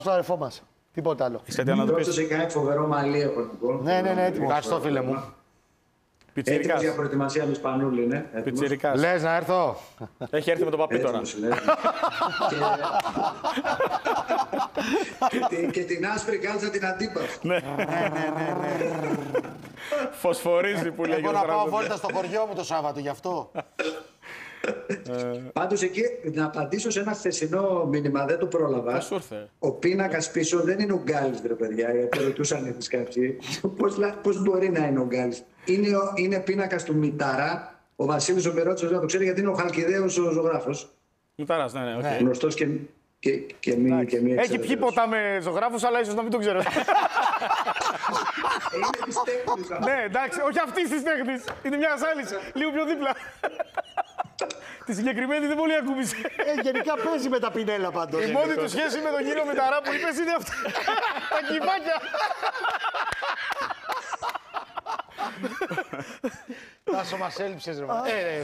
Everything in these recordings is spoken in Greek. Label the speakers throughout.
Speaker 1: στο αδερφό μας. Τίποτα άλλο.
Speaker 2: Πρώτος έχει κάνει φοβερό μαλλί, έχω να πω.
Speaker 1: Ναι, έτοιμο. Ευχαριστώ, φίλε μου.
Speaker 2: Έτοιμος για προετοιμασία του Σπανούλη, ναι.
Speaker 3: Πιτσιρικάς.
Speaker 1: Λες να έρθω.
Speaker 3: Έχει έρθει με τον παπί τώρα.
Speaker 2: Και την άσπρη κάλτσα την αντίπαση.
Speaker 3: Ναι. Φωσφορίζει που λέγεται.
Speaker 1: Εγώ να πάω βόλτα στο χωριό μου το Σάββατο, γι' αυτό.
Speaker 2: Πάντως εκεί, να απαντήσω σε ένα χθεσινό μήνυμα, δεν το πρόλαβα. Ο πίνακας πίσω δεν είναι ο Γκάλης, ρε παιδιά, γιατί ρωτούσαν εσείς κάποιοι. Πώς μπορεί να είναι ο Γκάλης. Είναι πίνακας του Μητάρα. Ο Βασίλης ο Μερότσος δεν το ξέρει, γιατί είναι ο Χαλκιδαίος ο ζωγράφος.
Speaker 3: Μητάρας, ναι, οκ.
Speaker 2: Γνωστός και μη
Speaker 3: έχει πιει ποτά με ζωγράφους, αλλά ίσως να μην το ξέρω.
Speaker 2: Είναι της τέχνης.
Speaker 3: Ναι, εντάξει, όχι αυτής της τέχνης. Είναι μιας άλλης, λίγο πιο δίπλα. Τη συγκεκριμένη δεν πολύ ακούμπησε.
Speaker 1: Γενικά παίζει με τα πινέλα πάντως.
Speaker 3: Η μόνη του σχέση με τον κύριο Μηταρά που είπες είναι αυτά. Τα κυβάκια.
Speaker 1: Τάσο μας έλειψες, ρε.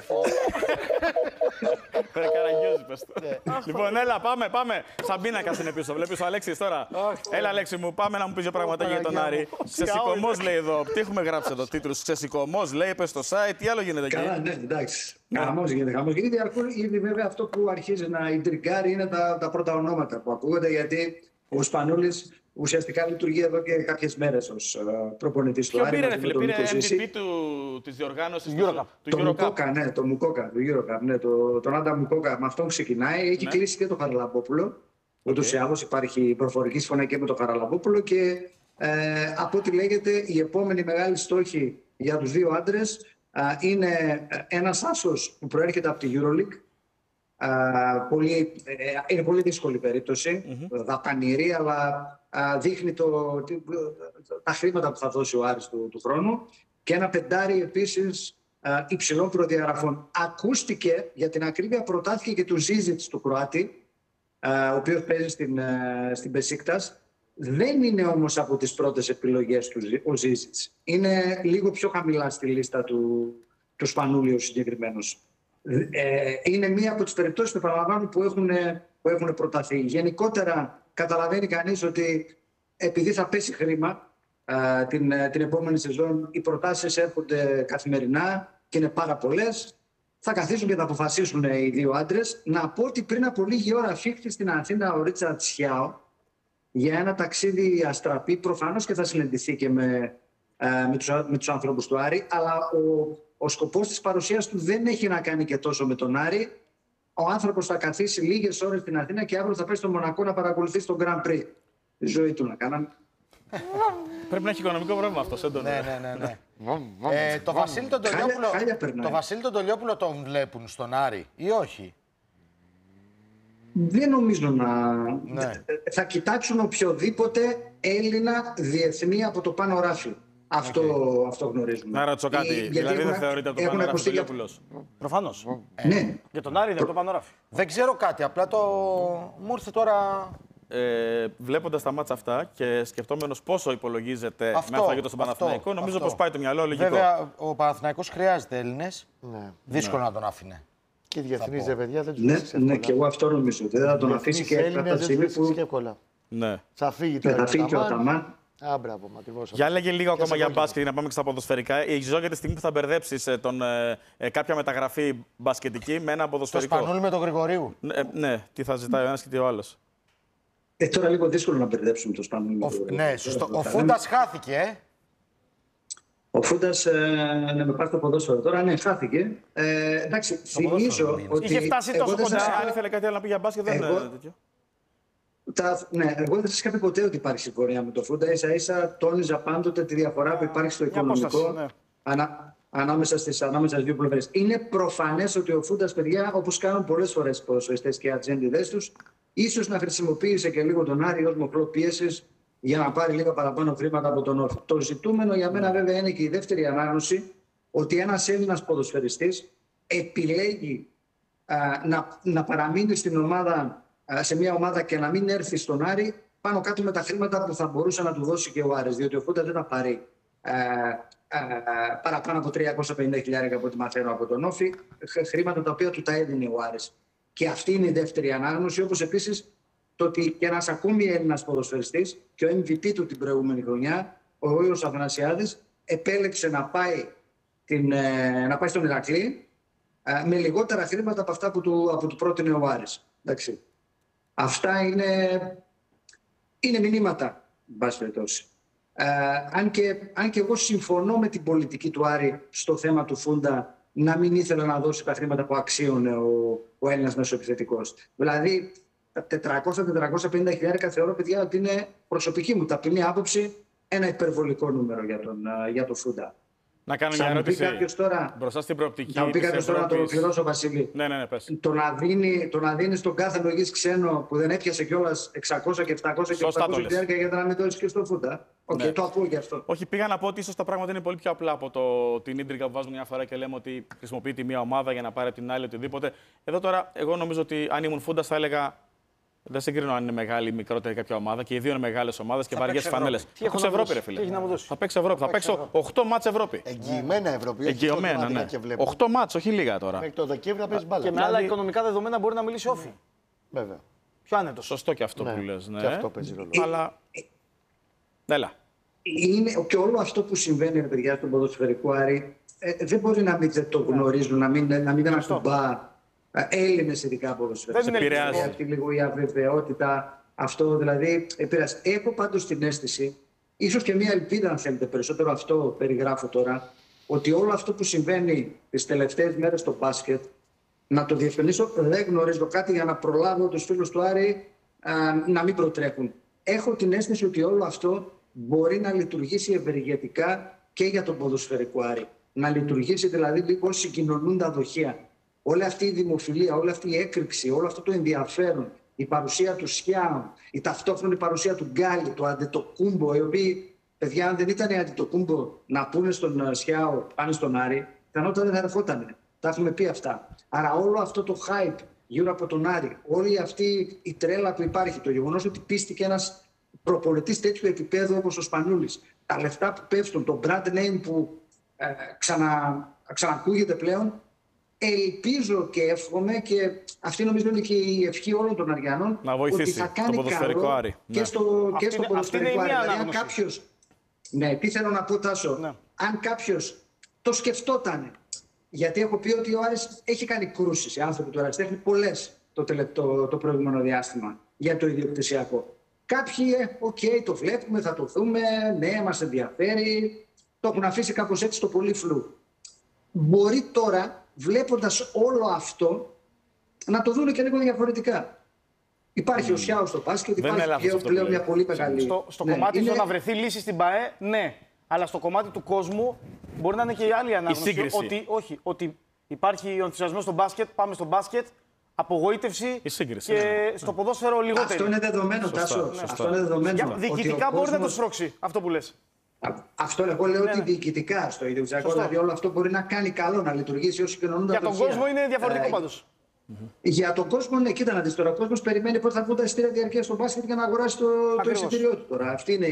Speaker 3: Καραγκιόζη, πες το. Λοιπόν, έλα, πάμε. Σαν πίνακα είναι πίσω. Βλέπεις ο Αλέξης τώρα. Έλα, Αλέξη μου, πάμε να μου πεις δύο πραγματάκια για τον Άρη. Ξεσηκωμός λέει εδώ. Τι έχουμε γράψει εδώ, τίτλους. Ξεσηκωμός λέει, πες στο site. Τι άλλο γίνεται εκεί.
Speaker 2: Καλά, ναι, εντάξει. Χαμός γίνεται. Ήδη βέβαια αυτό που αρχίζει να ιντριγκάρει είναι τα πρώτα ονόματα που ακούγονται, γιατί ο Σπανούλης ουσιαστικά λειτουργεί εδώ και κάποιες μέρες ως προπονητής του Άρη.
Speaker 3: Ποιο πήρε, φίλε, πήρε MVP της διοργάνωσης του Eurocup.
Speaker 2: Ναι, το Μουκόκα, του Eurocup, ναι, τον Άντα Μουκόκα. Με αυτόν ξεκινάει. Έχει κλείσει και το Χαραλαμπόπουλο. Ούτως ή άλλως υπάρχει προφορική συμφωνία και με το Χαραλαμπόπουλο και από ό,τι λέγεται η επόμενη μεγάλη στόχη για τους δύο άντρες είναι ένας άσος που προέρχεται από τη EuroLeague. Είναι πολύ δύσκολη περίπτωση, δαπανηρή, αλλά δείχνει τα χρήματα που θα δώσει ο Άρης του χρόνου, και ένα πεντάρι επίσης υψηλών προδιαγραφών. Ακούστηκε, για την ακρίβεια προτάθηκε και του Ζίζιτς του Κροάτη, ο οποίος παίζει στην Μπεσίκτας. Δεν είναι όμως από τις πρώτες επιλογές του ο Ζίζιτς. Είναι λίγο πιο χαμηλά στη λίστα του Σπανούλη ο συγκεκριμένος. Είναι μία από τις περιπτώσεις που επαναλαμβάνω που έχουν προταθεί. Γενικότερα καταλαβαίνει κανείς ότι επειδή θα πέσει χρήμα την επόμενη σεζόν, οι προτάσεις έρχονται καθημερινά και είναι πάρα πολλές. Θα καθίσουν και θα αποφασίσουν οι δύο άντρες. Να πω ότι πριν από λίγη ώρα φύγει στην Αθήνα ο Ρίτσαρτ Σιάο για ένα ταξίδι αστραπή. Προφανώς και θα συναντηθεί και με τους ανθρώπους του Άρη, αλλά ο σκοπός της παρουσίας του δεν έχει να κάνει και τόσο με τον Άρη. Ο άνθρωπος θα καθίσει λίγες ώρες στην Αθήνα και αύριο θα πάει στο Μονακό να παρακολουθήσει τον Grand Prix. Τη ζωή του να κάναμε.
Speaker 3: Πρέπει να έχει οικονομικό πρόβλημα αυτός, έντονο.
Speaker 1: Ναι. Το Βασίλη τον Τολιόπουλο τον βλέπουν στον Άρη ή όχι?
Speaker 2: Δεν νομίζω θα κοιτάξουν οποιοδήποτε Έλληνα διεθνή από το πάνω ράφι. Αυτό γνωρίζουμε.
Speaker 3: Να ρωτήσω κάτι. Δηλαδή δεν θεωρείται από το πάνω ράφι Τολιόπουλος?
Speaker 4: Προφανώς.
Speaker 2: Ναι.
Speaker 4: Για τον Άρη είναι από το πάνω ράφι.
Speaker 1: Δεν ξέρω κάτι, απλά μου ήρθε τώρα.
Speaker 3: Βλέποντας τα μάτσα αυτά και σκεφτόμενος πόσο υπολογίζεται με αφαγήτο στον Παναθηναϊκό, νομίζω πως πάει το μυαλό λογικό.
Speaker 1: Βέβαια, ο Παναθηναϊκός χρειάζεται Έλληνες. Δύσκολο να τον άφηνε.
Speaker 5: Και διεθνείς παιδιά δεν τους
Speaker 2: βρίσκει εύκολα. Ναι, και εγώ αυτό νομίζω. Δεν θα τον αφήσει και
Speaker 5: Έλληνες δεν τους βρίσκει εύκολα.
Speaker 3: Ναι.
Speaker 5: Θα φύγει
Speaker 2: και ο Αταμάν.
Speaker 5: Μπράβο, ακριβώς.
Speaker 3: Για λέγε λίγο ακόμα για μπάσκετ, να πάμε και στα ποδοσφαιρικά. Η Ζω για τη στιγμή που θα μπερδέψεις κάποια μεταγραφή μπασκετική με ένα ποδοσφαιρικό.
Speaker 1: Το Σπανούλη με τον Γρηγορίου.
Speaker 3: Ναι, τι θα ζητάει ο ένας και τι ο άλλος.
Speaker 2: Τώρα λίγο δύσκολο να μπερδέψουμε το Σπανούλη.
Speaker 1: Ναι, σωστό. Ο Φούντας χάθηκε.
Speaker 2: Ο Φούντας, με πάρει το ποδόσφαιρο τώρα, ναι, χάθηκε. Εντάξει, θυμίζω ότι.
Speaker 3: Είχε φτάσει τόσο κοντά. Αν ήθελε κάτι άλλο να πει για μπάσκετ, δεν είναι τέτοιο.
Speaker 2: Ναι, εγώ δεν σας είχα πει ποτέ ότι υπάρχει συμφωνία με το Φούντα. Ίσα-ίσα τόνιζα πάντοτε τη διαφορά που υπάρχει στο οικονομικό ανάμεσα στις δύο πλευρές. Είναι προφανές ότι ο Φούντας, παιδιά, όπως κάνουν πολλές φορές οι ποδοσφαιριστές και οι ατζέντιδες τους, ίσως να χρησιμοποίησε και λίγο τον Άρη ως μοχλό πίεσης για να πάρει λίγα παραπάνω χρήματα από τον Όφη. Το ζητούμενο για μένα βέβαια είναι και η δεύτερη ανάγνωση, ότι ένας Έλληνας ποδοσφαιριστής επιλέγει να παραμείνει στην ομάδα, σε μια ομάδα και να μην έρθει στον Άρη πάνω κάτω με τα χρήματα που θα μπορούσε να του δώσει και ο Άρης. Διότι ο Φούντας δεν θα πάρει παραπάνω από 350.000 από ό,τι μαθαίνω από τον Όφη, χρήματα τα οποία του τα έδινε ο Άρης. Και αυτή είναι η δεύτερη ανάγνωση, όπως επίσης το ότι και ένας ακόμη Έλληνας ποδοσφαιριστής και ο MVP του την προηγούμενη χρονιά, ο Ιώργος Αθανασιάδης, επέλεξε να πάει στον Ηρακλή με λιγότερα χρήματα από αυτά που του πρότεινε ο Άρης. Εντάξει. Αυτά είναι μηνύματα, εν πάση περιπτώσει. Αν και εγώ συμφωνώ με την πολιτική του Άρη στο θέμα του Φούντα να μην ήθελε να δώσει τα χρήματα που αξίωνε ο Έλληνας μεσοεπιθετικός. Δηλαδή, τα 400-450 χιλιάρικα θεωρώ, παιδιά, ότι είναι προσωπική μου ταπεινή άποψη ένα υπερβολικό νούμερο για τον Φούντα.
Speaker 3: Να κάνω μια ερώτηση
Speaker 2: τώρα,
Speaker 3: μπροστά στην προοπτική.
Speaker 2: Να μου πει κάποιος τώρα να το ολοκληρώσω, Βασίλη.
Speaker 3: Ναι, πες.
Speaker 2: Το να δίνει στον κάθε λογής ξένο που δεν έπιασε κιόλας 600 και 700 και 800 χιλιάρικα για να μην δώσει και στο Φούντα. Okay, το ακούω και αυτό.
Speaker 3: Όχι, πήγα να πω ότι ίσως τα πράγματα είναι πολύ πιο απλά από την ίντρικα που βάζουμε μια φορά και λέμε ότι χρησιμοποιεί τη μία ομάδα για να πάρει την άλλη οτιδήποτε. Εδώ τώρα, εγώ νομίζω ότι αν ήμουν Φούντας θα έλεγα. Δεν συγκρίνω αν είναι μεγάλη ή μικρότερη κάποια ομάδα και οι δύο είναι μεγάλες ομάδες και βαριές φανέλες. Θα παίξω Ευρώπη, ρε φίλε. Θα παίξω Ευρώπη. Θα παίξω 8 μάτς Ευρώπη.
Speaker 5: Εγγυημένα Ευρώπη.
Speaker 3: Εγγυημένα, ναι. 8 μάτς, όχι λίγα τώρα.
Speaker 5: Μέχρι το Δεκέμβρη να παίζει μπάλα.
Speaker 4: Και με άλλα οικονομικά δεδομένα μπορεί να μιλήσει όφη.
Speaker 5: Βέβαια.
Speaker 4: Πιο άνετο.
Speaker 3: Σωστό και αυτό που λες. Ναι.
Speaker 5: Και αυτό παίζει ρόλο.
Speaker 3: Αλλά. Έλα.
Speaker 2: Και όλο αυτό που συμβαίνει, παιδιά, στον ποδοσφαιρικό Άρη, δεν μπορεί να μην το γνωρίζουν, να μην ανακουμπά Έλληνες ειδικά ποδοσφαιριστές.
Speaker 3: Δεν επηρεάζει.
Speaker 2: Αυτή λίγο η αβεβαιότητα, αυτό δηλαδή επηρεάζει. Έχω πάντως την αίσθηση, ίσως και μια ελπίδα αν θέλετε, περισσότερο αυτό περιγράφω τώρα, ότι όλο αυτό που συμβαίνει τις τελευταίες μέρες στο μπάσκετ, να το διευκρινίσω, δεν γνωρίζω κάτι για να προλάβω τους φίλους του Άρη να μην προτρέχουν. Έχω την αίσθηση ότι όλο αυτό μπορεί να λειτουργήσει ευεργετικά και για τον ποδοσφαιρικό Άρη. Να λειτουργήσει δηλαδή λίγο συγκοινωνούν τα δοχεία. Όλη αυτή η δημοφιλία, όλη αυτή η έκρηξη, όλο αυτό το ενδιαφέρον, η παρουσία του Σιάου, η ταυτόχρονη παρουσία του Γκάλι, του Αντετοκούμπο, οι οποίοι, παιδιά, αν δεν ήταν οι Αντετοκούμπο να πούνε στον Σιάου, πάνε στον Άρη, πιθανότατα δεν θα ερχότανε. Τα έχουμε πει αυτά. Άρα όλο αυτό το hype γύρω από τον Άρη, όλη αυτή η τρέλα που υπάρχει, το γεγονός ότι πίστηκε ένας προπονητής τέτοιου επίπεδου όπως ο Σπανούλης, τα λεφτά που πέφτουν, το brand name που ξανακούγεται πλέον. Ελπίζω και εύχομαι, και αυτή νομίζω είναι και η ευχή όλων των Αριανών,
Speaker 3: να βοηθήσει
Speaker 2: ότι θα κάνει
Speaker 3: το ποδοσφαιρικό Άρη.
Speaker 2: Και στο ποδοσφαιρικό Άρη. Δηλαδή, αν κάποιος. Ναι, τι θέλω να πω, Τάσο. Ναι. Αν κάποιος το σκεφτόταν, γιατί έχω πει ότι ο Άρης έχει κάνει κρούσεις, οι άνθρωποι του Αριστέχνη, πολλές το προηγούμενο διάστημα για το ιδιοκτησιακό. Κάποιοι, το βλέπουμε, θα το δούμε, ναι, μας ενδιαφέρει, το έχουν αφήσει κάπως έτσι το πολύ φλου. Μπορεί τώρα, βλέποντας όλο αυτό, να το δουν και λίγο διαφορετικά. Υπάρχει ο Σιάου στο μπάσκετ, υπάρχει πλέον μια πολύ μεγάλη.
Speaker 4: Στο κομμάτι του να βρεθεί λύση στην ΠΑΕ, ναι. Αλλά στο κομμάτι του κόσμου μπορεί να είναι και η άλλη ανάγνωση. Ότι υπάρχει ο ενθουσιασμός στο μπάσκετ, πάμε στο μπάσκετ, απογοήτευση και στο ποδόσφαιρο λιγότερη.
Speaker 2: Αυτό είναι δεδομένο, Τάσο. Αυτό είναι δεδομένο.
Speaker 4: Διοικητικά μπορεί να το σπρώξει αυτό που λες.
Speaker 2: Αυτό εγώ λέω ότι διοικητικά στο ιδιοκτησιακό, δηλαδή όλο αυτό μπορεί να κάνει καλό, να λειτουργήσει όσοι κοινωνούν τα
Speaker 4: δοχεία. Για τον κόσμο είναι διαφορετικό πάντως.
Speaker 2: Για τον κόσμο, ναι, κοίτα να δεις τώρα. Ο κόσμος περιμένει πότε θα βγουν τα εισιτήρια διαρκείας στο μπάσκετ για να αγοράσει το εισιτήριό του τώρα. Αυτή είναι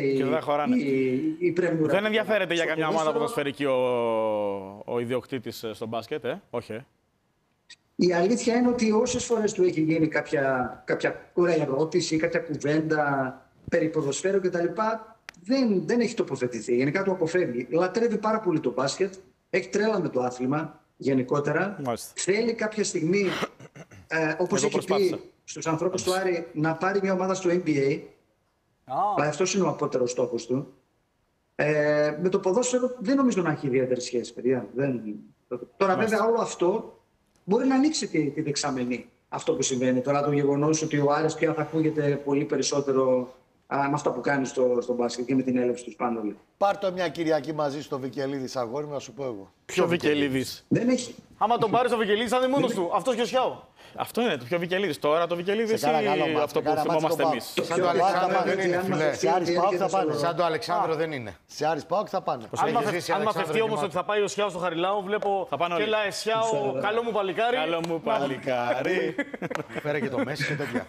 Speaker 2: η πρεμούρα.
Speaker 3: Δεν ενδιαφέρεται για καμιά ομάδα ποδοσφαιρική ο ιδιοκτήτης στο μπάσκετ, όχι.
Speaker 2: Η αλήθεια είναι ότι όσες φορές του έχει γίνει κάποια ερώτηση, κάποια κουβέντα περί ποδοσφαίρου κτλ., δεν έχει τοποθετηθεί. Γενικά το αποφεύγει. Λατρεύει πάρα πολύ το μπάσκετ. Έχει τρέλα με το άθλημα γενικότερα.
Speaker 3: Μάλιστα.
Speaker 2: Θέλει κάποια στιγμή, όπως έχει πει στους ανθρώπους του Άρη, να πάρει μια ομάδα στο NBA. Αυτός είναι ο απότερος στόχος του. Με το ποδόσφαιρο δεν νομίζω να έχει ιδιαίτερη σχέση, παιδιά. Τώρα βέβαια όλο αυτό μπορεί να ανοίξει τη δεξαμενή. Αυτό που συμβαίνει τώρα, το γεγονός ότι ο Άρης πια θα ακούγεται πολύ περισσότερο με αυτά που κάνει στο μπάσκετ και με την έλευση του Σπανούλη.
Speaker 5: Πάρ' το μια Κυριακή μαζί στο Βικελίδης, αγόρι μου, να σου πω εγώ.
Speaker 3: Ποιο Βικελίδης?
Speaker 2: Δεν έχει.
Speaker 4: Άμα τον πάρει στο Βικελίδης, θα είναι μόνος του. Αυτός και ο Σιάου.
Speaker 3: Αυτό είναι το πιο Βικελίδης. Τώρα το Βικελίδης ή αυτό που θυμόμαστε εμείς?
Speaker 1: Σαν το Αλεξάνδρο δεν είναι, φίλε.
Speaker 5: Σε Άρης Πάοκ θα πάνε.
Speaker 1: Σαν το Αλεξάνδρο δεν είναι.
Speaker 5: Σε Άρης Πάοκ θα πάνε.
Speaker 4: Αν μαθευτεί όμως ότι θα πάει ο Σιάου στο Χαριλάου, βλέπω και λάε Σιάου, καλό μου παλικάρι.
Speaker 3: Καλό μου παλικάρι.
Speaker 1: Φέρε και το Μέση και τέτοια.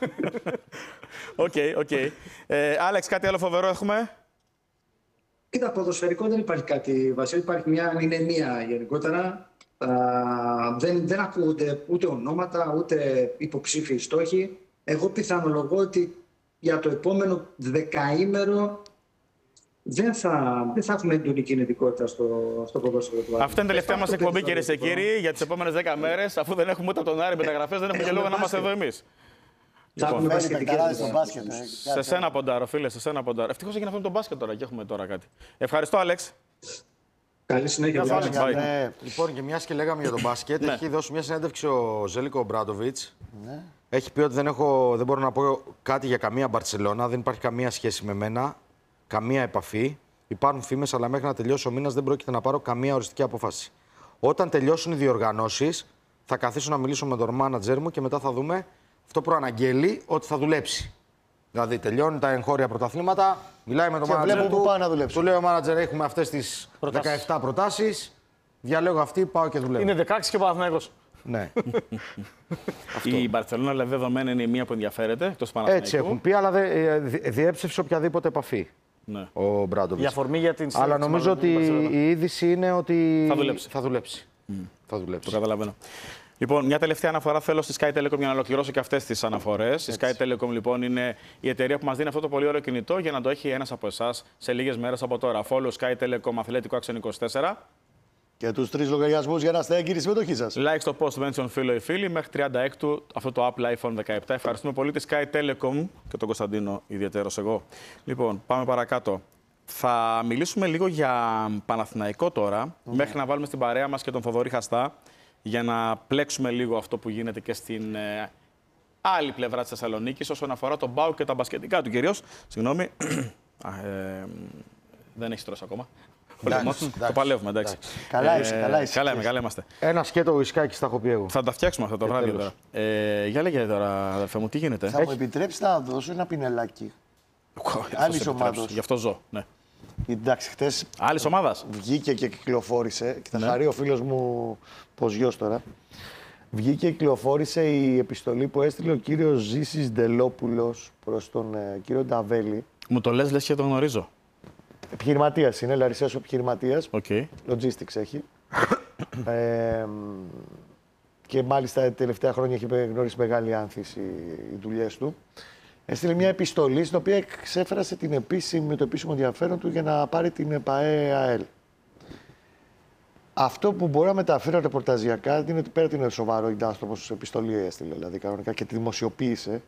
Speaker 3: Οκ. Άλεξ, κάτι άλλο φοβερό έχουμε?
Speaker 2: Κοίτα, ποδοσφαιρικό δεν υπάρχει κάτι, Βασίλη. Υπάρχει μια ανηνεμία γενικότερα. Δεν ακούγονται ούτε ονόματα, ούτε υποψήφιοι στόχοι. Εγώ πιθανολογώ ότι για το επόμενο δεκαήμερο δεν θα έχουμε έντονη κινητικότητα στο ποδόσφαιρο του Άρη.
Speaker 3: Αυτή είναι η τελευταία μας εκπομπή, κυρίες και κύριοι, για τις επόμενες 10 μέρες. Αφού δεν έχουμε ούτε από τον Άρη μεταγραφές, δεν έχουμε και λόγο να είμαστε εδώ εμείς.
Speaker 2: Λοιπόν,
Speaker 3: σε σένα ποντάρω, φίλε, σε σένα ποντάρω. Ευτυχώς έγινε αυτό με τον μπάσκετ τώρα και έχουμε τώρα κάτι. Ευχαριστώ, Άλεξ.
Speaker 2: Καλή συνέχεια.
Speaker 1: Λοιπόν, και μιας και λέγαμε για τον μπάσκετ, έχει δώσει μια συνέντευξη ο Ζέλικο Ομπράντοβιτς. Έχει πει ότι δεν μπορώ να πω κάτι για καμία Μπαρσελόνα, δεν υπάρχει καμία σχέση με μένα, καμία επαφή. Υπάρχουν φήμες, αλλά μέχρι να τελειώσει ο μήνας δεν πρόκειται να πάρω καμία οριστική απόφαση. Όταν τελειώσουν οι διοργανώσεις, θα καθίσω να μιλήσω με τον μάνατζερ μου και μετά θα δούμε. Αυτό προαναγγέλει ότι θα δουλέψει. Δηλαδή, τελειώνουν τα εγχώρια πρωταθλήματα, μιλάει με τον μάνατζερ του λέει ο μάνατζερ: έχουμε αυτές τις 17 προτάσεις. Διαλέγω αυτή, πάω και δουλεύω.
Speaker 4: Είναι 16 και ο Παναθηναϊκός.
Speaker 1: Ναι.
Speaker 3: Η Μπαρσελόνα, δηλαδή, δεδομένα είναι η μία που ενδιαφέρεται. Εκτός Παναθηναϊκού.
Speaker 1: Έτσι έχουν πει, αλλά διέψευσε οποιαδήποτε επαφή. Ναι. Ο Μπράντοβιτς.
Speaker 4: Για αφορμή για την
Speaker 1: αλλά νομίζω ότι η είδηση είναι ότι θα δουλέψει. Θα δουλέψει.
Speaker 3: Το καταλαβαίνω. Λοιπόν, μια τελευταία αναφορά θέλω στη Sky Telecom για να ολοκληρώσω και αυτές τις αναφορές. Η Sky Telecom, λοιπόν, είναι η εταιρεία που μας δίνει αυτό το πολύ ωραίο κινητό για να το έχει ένας από εσάς σε λίγες μέρες από τώρα. Follow Sky Telecom Αθλέτικο Action 24.
Speaker 5: Και τους 3 λογαριασμούς για να είστε έγκυρη συμμετοχή σας.
Speaker 3: Like στο post mention φίλο ή φίλη μέχρι 36 αυτό το Apple iPhone 17. Ευχαριστούμε πολύ τη Sky Telecom και τον Κωνσταντίνο ιδιαίτερος εγώ. Λοιπόν, πάμε παρακάτω. Θα μιλήσουμε λίγο για Παναθηναϊκό τώρα, μέχρι να βάλουμε στην παρέα μας και τον Θοδωρή Χαστά, για να πλέξουμε λίγο αυτό που γίνεται και στην άλλη πλευρά της Θεσσαλονίκης όσον αφορά τον ΠΑΟΚ και τα μπασκετικά του κυρίως. Συγγνώμη, δεν έχει τρώσει ακόμα. Το παλεύουμε, εντάξει. Καλά είμαστε.
Speaker 1: Ένα σκέτο ουισκάκι στα έχω πει εγώ.
Speaker 3: Θα τα φτιάξουμε αυτά το βράδυ τώρα. Για λέγε τώρα, αδερφέ μου, τι γίνεται.
Speaker 5: Θα μου επιτρέψει να δώσω ένα πινελάκι. Άλλη ομάδα.
Speaker 3: Γι' αυτό ζω. Ναι.
Speaker 5: Εντάξει, χτες
Speaker 3: άλλη ομάδα
Speaker 5: βγήκε και κυκλοφόρησε. Και θα χαρεί ο φίλος μου Ποζιός τώρα. Βγήκε και κυκλοφόρησε η επιστολή που έστειλε ο κύριος Ζήσης Ντελόπουλος προς τον κύριο Νταβέλη.
Speaker 3: Μου το λες και τον γνωρίζω.
Speaker 5: Επιχειρηματίας είναι, Λαρισαίος επιχειρηματίας.
Speaker 3: Okay.
Speaker 5: Logistics έχει. Και μάλιστα τα τελευταία χρόνια έχει γνωρίσει μεγάλη άνθηση οι δουλειές του. Έστειλε μια επιστολή στην οποία εξέφρασε το επίσημο ενδιαφέρον του για να πάρει την ΠΑΕ-ΑΕΛ. Αυτό που μπορώ να μεταφέρω ρεπορταζιακά είναι ότι πέρα είναι σοβαρό η άνθρωπος επιστολή έστειλε δηλαδή κανονικά και τη δημοσιοποίησε.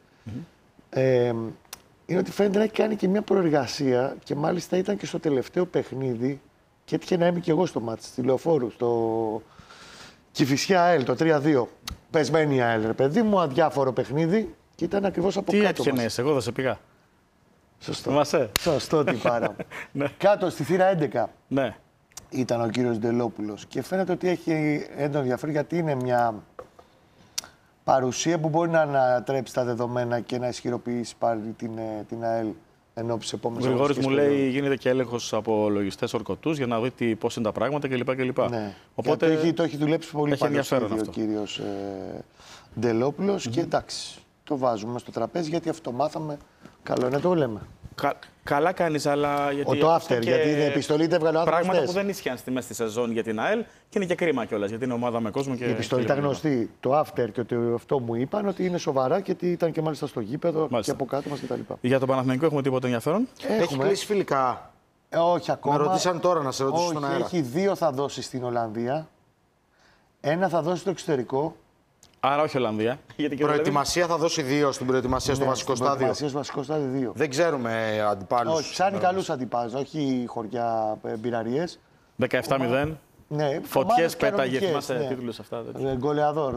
Speaker 5: Είναι ότι φαίνεται να έχει κάνει και μια προεργασία και μάλιστα ήταν και στο τελευταίο παιχνίδι και έτυχε να είμαι και εγώ στο μάτς στη Λεωφόρου, στο Κηφισιά ΑΕΛ, το 3-2. Πεσμένη ΑΕΛ, ρε παιδί μου, αδιάφορο παιχνίδι και ήταν ακριβώς από κάτω.
Speaker 3: Τι έτυχε να είσαι, εγώ δεν σε πήγα.
Speaker 5: Σωστό. Σωστό την πάρα. Κάτω στη θύρα 11 ήταν ο κύριος Ντελόπουλος και φαίνεται ότι έχει έντονο ενδιαφέρον γιατί είναι μια παρουσία που μπορεί να ανατρέψει τα δεδομένα και να ισχυροποιήσει πάλι την ΑΕΛ εν ώψη επόμενης.
Speaker 3: Ο Γρηγόρης μου λέει γίνεται και έλεγχος από λογιστές ορκωτούς για να δει πώς είναι τα πράγματα κλπ.
Speaker 5: Ναι. Οπότε το έχει δουλέψει πολύ ενδιαφέρον ο κύριος Ντελόπουλος και εντάξει, το βάζουμε στο τραπέζι γιατί αυτό μάθαμε. Καλό είναι να το λέμε.
Speaker 3: Καλά κάνεις, αλλά γιατί.
Speaker 5: Το after, γιατί η επιστολή δεν έβγαλε άνθρωπος.
Speaker 3: Πράγματα που δεν ίσχυαν στη μέση τη σεζόν για την ΑΕΛ και είναι και κρίμα κιόλας γιατί είναι ομάδα με κόσμο. Και
Speaker 5: η επιστολή ήταν γνωστή. Το after και αυτό μου είπαν ότι είναι σοβαρά και ότι ήταν και μάλιστα στο γήπεδο και από κάτω μας κτλ.
Speaker 3: Για τον Παναθηναϊκό έχουμε τίποτα ενδιαφέρον.
Speaker 1: Έχει κλείσει φιλικά.
Speaker 5: Όχι ακόμα.
Speaker 1: Με ρωτήσαν τώρα να σε ρωτήσω στον αέρα.
Speaker 5: Έχει 2 θα δώσει στην Ολλανδία. 1 θα δώσει στο εξωτερικό.
Speaker 3: Άρα όχι Ολλανδία.
Speaker 1: Προετοιμασία θα δώσει 2 στην προετοιμασία στο βασικό στάδιο.
Speaker 5: Προετοιμασία στο βασικό στάδιο 2.
Speaker 1: Δεν ξέρουμε αντιπάλους.
Speaker 5: Όχι, ψάχνει καλούς αντιπάλους, όχι χωριά μπειραρίες.
Speaker 3: 17-0.
Speaker 5: Ναι,
Speaker 3: φωτιές πέταγε, θυμάσαι τίτλους αυτά.
Speaker 5: Γκολεαδόρ.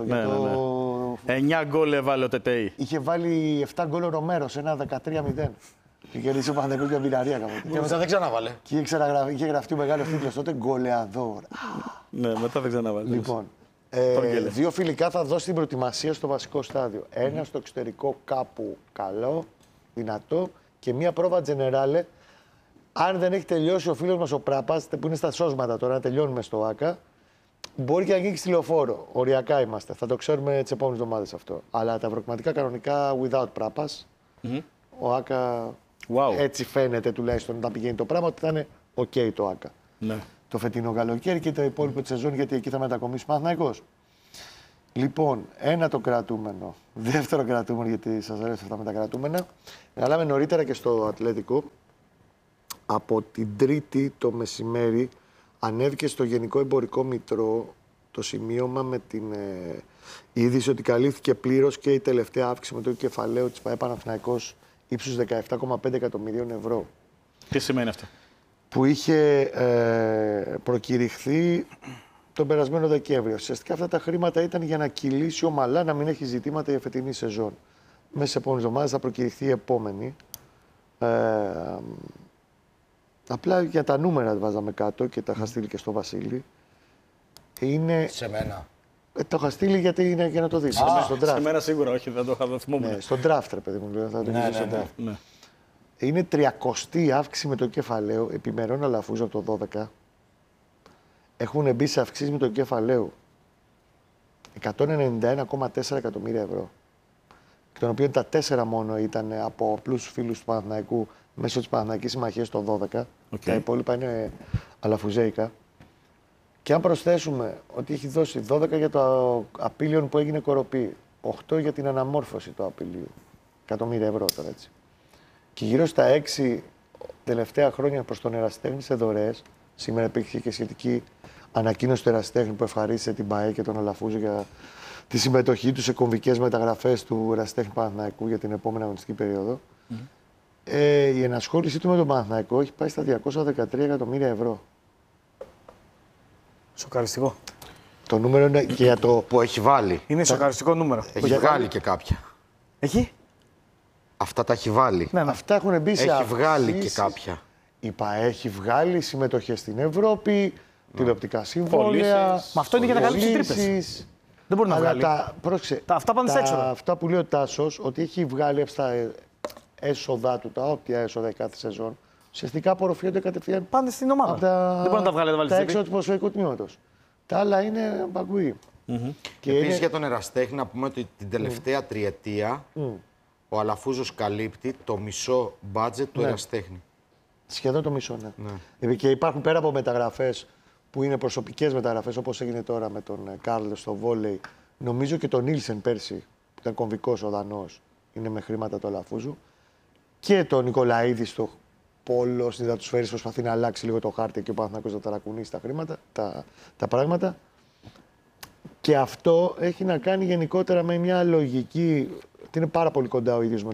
Speaker 3: 9 γκολ έβαλε ο Τετέι.
Speaker 5: Είχε βάλει 7 γκολ ο Ρομέρος, ένα 13-0. Και κερδίσει ο Παναθηναϊκός για μπειραρία κάποτε.
Speaker 1: Και μετά δεν ξαναβάλε.
Speaker 5: Και είχε γραφτεί ο μεγάλος τίτλος τότε, Γκολεαδόρ.
Speaker 3: Ναι, μετά δεν ξαναβάλε.
Speaker 5: Λοιπόν, 2 φιλικά θα δώσει την προετοιμασία στο βασικό στάδιο. 1 στο εξωτερικό κάπου καλό, δυνατό και 1 πρόβα τζενεράλε. Αν δεν έχει τελειώσει ο φίλος μας ο Πράπας, που είναι στα σώσματα τώρα, να τελειώνουμε στο ΆΚΑ, μπορεί και να γίνει στη Λεωφόρο. Οριακά είμαστε. Θα το ξέρουμε τις επόμενες εβδομάδες αυτό. Αλλά τα ευρωκριματικά κανονικά without Πράπας. Ο ΆΚΑ έτσι φαίνεται τουλάχιστον όταν πηγαίνει το πράγμα ότι θα είναι OK το ΆΚΑ. Το φετινό καλοκαίρι και το υπόλοιπο τη σεζόν, γιατί εκεί θα μετακομίσει ο Παναθηναϊκός. Λοιπόν, ένα το κρατούμενο. Δεύτερο κρατούμενο, γιατί σας αρέσει αυτά με τα κρατούμενα. Μιλάμε νωρίτερα και στο Ατλέτικο. Από την Τρίτη το μεσημέρι ανέβηκε στο Γενικό Εμπορικό Μητρό το σημείωμα με την είδηση ότι καλύφθηκε πλήρως και η τελευταία αύξηση με το κεφαλαίο της ΠΑΕ Παναθηναϊκός ύψους 17,5 εκατομμυρίων ευρώ.
Speaker 3: Τι σημαίνει αυτό?
Speaker 5: Που είχε προκηρυχθεί τον περασμένο Δεκέμβριο. Ουσιαστικά αυτά τα χρήματα ήταν για να κυλήσει ομαλά, να μην έχει ζητήματα η εφετινή σεζόν. Μέσα σε επόμενες εβδομάδες θα προκηρυχθεί η επόμενη. Απλά για τα νούμερα βάζαμε κάτω και τα είχα στείλει και στο Βασίλη. Είναι...
Speaker 1: Σε μένα.
Speaker 5: Το είχα στείλει γιατί είναι για να το δεις. Στον draft.
Speaker 3: Σε μένα σίγουρα, όχι, δεν το είχα δει.
Speaker 5: Ναι, στον draft, ρε παιδί μου. Θα το δεις στον draft.
Speaker 3: Ναι.
Speaker 5: Είναι 30η αύξηση με το κεφαλαίο, επιμερών αλαφούζο από το 12. Έχουν μπει σε αυξήσεις με το κεφαλαίο 191,4 εκατομμύρια ευρώ. Εκ των οποίων τα 4 μόνο ήταν από απλούς φίλους του Παναθηναϊκού μέσω της Παναθηναϊκής Συμμαχίας το 12. Τα υπόλοιπα είναι αλαφουζέικα. Και αν προσθέσουμε ότι έχει δώσει 12 για το απείλιον που έγινε κοροπή, 8 για την αναμόρφωση του απειλίου, εκατομμύρια ευρώ τώρα έτσι. Και γύρω στα 6 τελευταία χρόνια προς τον ερασιτέχνη σε δωρεές. Σήμερα υπήρχε και σχετική ανακοίνωση του ερασιτέχνη που ευχαρίστησε την ΠΑΕ και τον Αλαφούζο για τη συμμετοχή του σε κομβικές μεταγραφές του ερασιτέχνη Παναθηναϊκού για την επόμενη αγωνιστική περίοδο. Η ενασχόλησή του με τον Παναθηναϊκό έχει πάει στα 213 εκατομμύρια ευρώ.
Speaker 4: Σοκαριστικό.
Speaker 5: Το νούμερο είναι και για το.
Speaker 1: Που έχει βάλει.
Speaker 4: Είναι σοκαριστικό νούμερο.
Speaker 1: Έχει βγάλει και κάποια.
Speaker 4: Έχει.
Speaker 1: Αυτά τα έχει βάλει.
Speaker 5: Ναι. Αυτά έχουν μπει σε
Speaker 1: Έχει
Speaker 5: αυξήσεις.
Speaker 1: βγάλει και κάποια.
Speaker 5: Η ΠΑΕ έχει βγάλει συμμετοχές στην Ευρώπη, τηλεοπτικά συμβόλαια.
Speaker 4: Μα αυτό είναι για να καλύψει τρύπες. Δεν μπορεί να βγάλει. Αυτά πάνε στα έξοδα.
Speaker 5: Αυτά που λέει ο Τάσος, ότι έχει βγάλει από τα έσοδα του, τα όποια έσοδα κάθε σεζόν, ουσιαστικά απορροφιόνται κατευθείαν.
Speaker 4: Πάνε στην ομάδα. Δεν μπορεί να τα βγάλει, να βάλει
Speaker 5: τα έξοδα του ποδοσφαιρικού τμήματος. Τα άλλα είναι μπαγκουί.
Speaker 1: Και επίσης για τον ερασιτέχνη να πούμε ότι την τελευταία τριετία ο Αλαφούζος καλύπτει το μισό μπάτζετ του ερασιτέχνη.
Speaker 5: Σχεδόν το μισό, ναι. Και υπάρχουν πέρα από μεταγραφές που είναι προσωπικές μεταγραφές, όπως έγινε τώρα με τον Κάρλο στο βόλεϊ. Νομίζω και τον Νίλσεν πέρσι, που ήταν κομβικός ο Δανός, είναι με χρήματα του Αλαφούζου. Και τον Νικολαίδη στο πόλο, στην υδατοσφαίρηση, προσπαθεί να αλλάξει λίγο το χάρτη και ο Παναθηναϊκός να ταρακουνήσει τα χρήματα, τα πράγματα. Και αυτό έχει να κάνει γενικότερα με μια λογική. Ότι είναι πάρα πολύ κοντά ο ίδιος με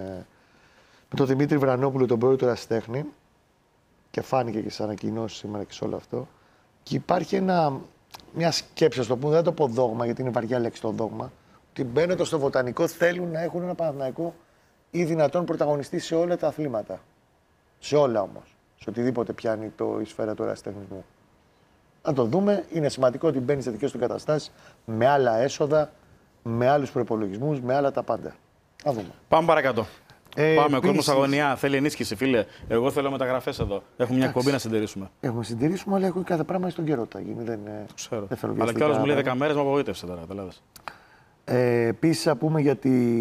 Speaker 5: τον Δημήτρη Βρανόπουλο, τον πρόεδρο του ερασιτέχνη. Και φάνηκε και στις ανακοινώσεις σήμερα και σε όλο αυτό. Και υπάρχει μια σκέψη, α το πούμε, δεν το πω δόγμα, γιατί είναι βαριά λέξη το δόγμα. Ότι μπαίνοντας στο βοτανικό θέλουν να έχουν ένα Παναθηναϊκό ή δυνατόν πρωταγωνιστή σε όλα τα αθλήματα. Σε όλα όμως. Σε οτιδήποτε πιάνει η σφαίρα του ερασιτεχνισμού. Να το δούμε. Είναι σημαντικό ότι μπαίνει σε δικές του καταστάσεις με άλλα έσοδα, με άλλους προϋπολογισμούς, με άλλα τα πάντα. Να δούμε.
Speaker 3: Πάμε παρακάτω. Πάμε. Ο κόσμος αγωνιά θέλει ενίσχυση, φίλε. Εγώ θέλω μεταγραφές εδώ. Έχουμε μια εκπομπή να συντηρήσουμε.
Speaker 5: Έχουμε συντηρήσουμε, αλλά έχω κάθε πράγμα στον καιρό θα γίνει. Δεν
Speaker 3: ξέρω.
Speaker 5: Δεν θέλω
Speaker 3: αλλά κι άλλος μου λέει 10 μέρες, με απογοήτευσε τώρα.
Speaker 5: Επίσης, να πούμε για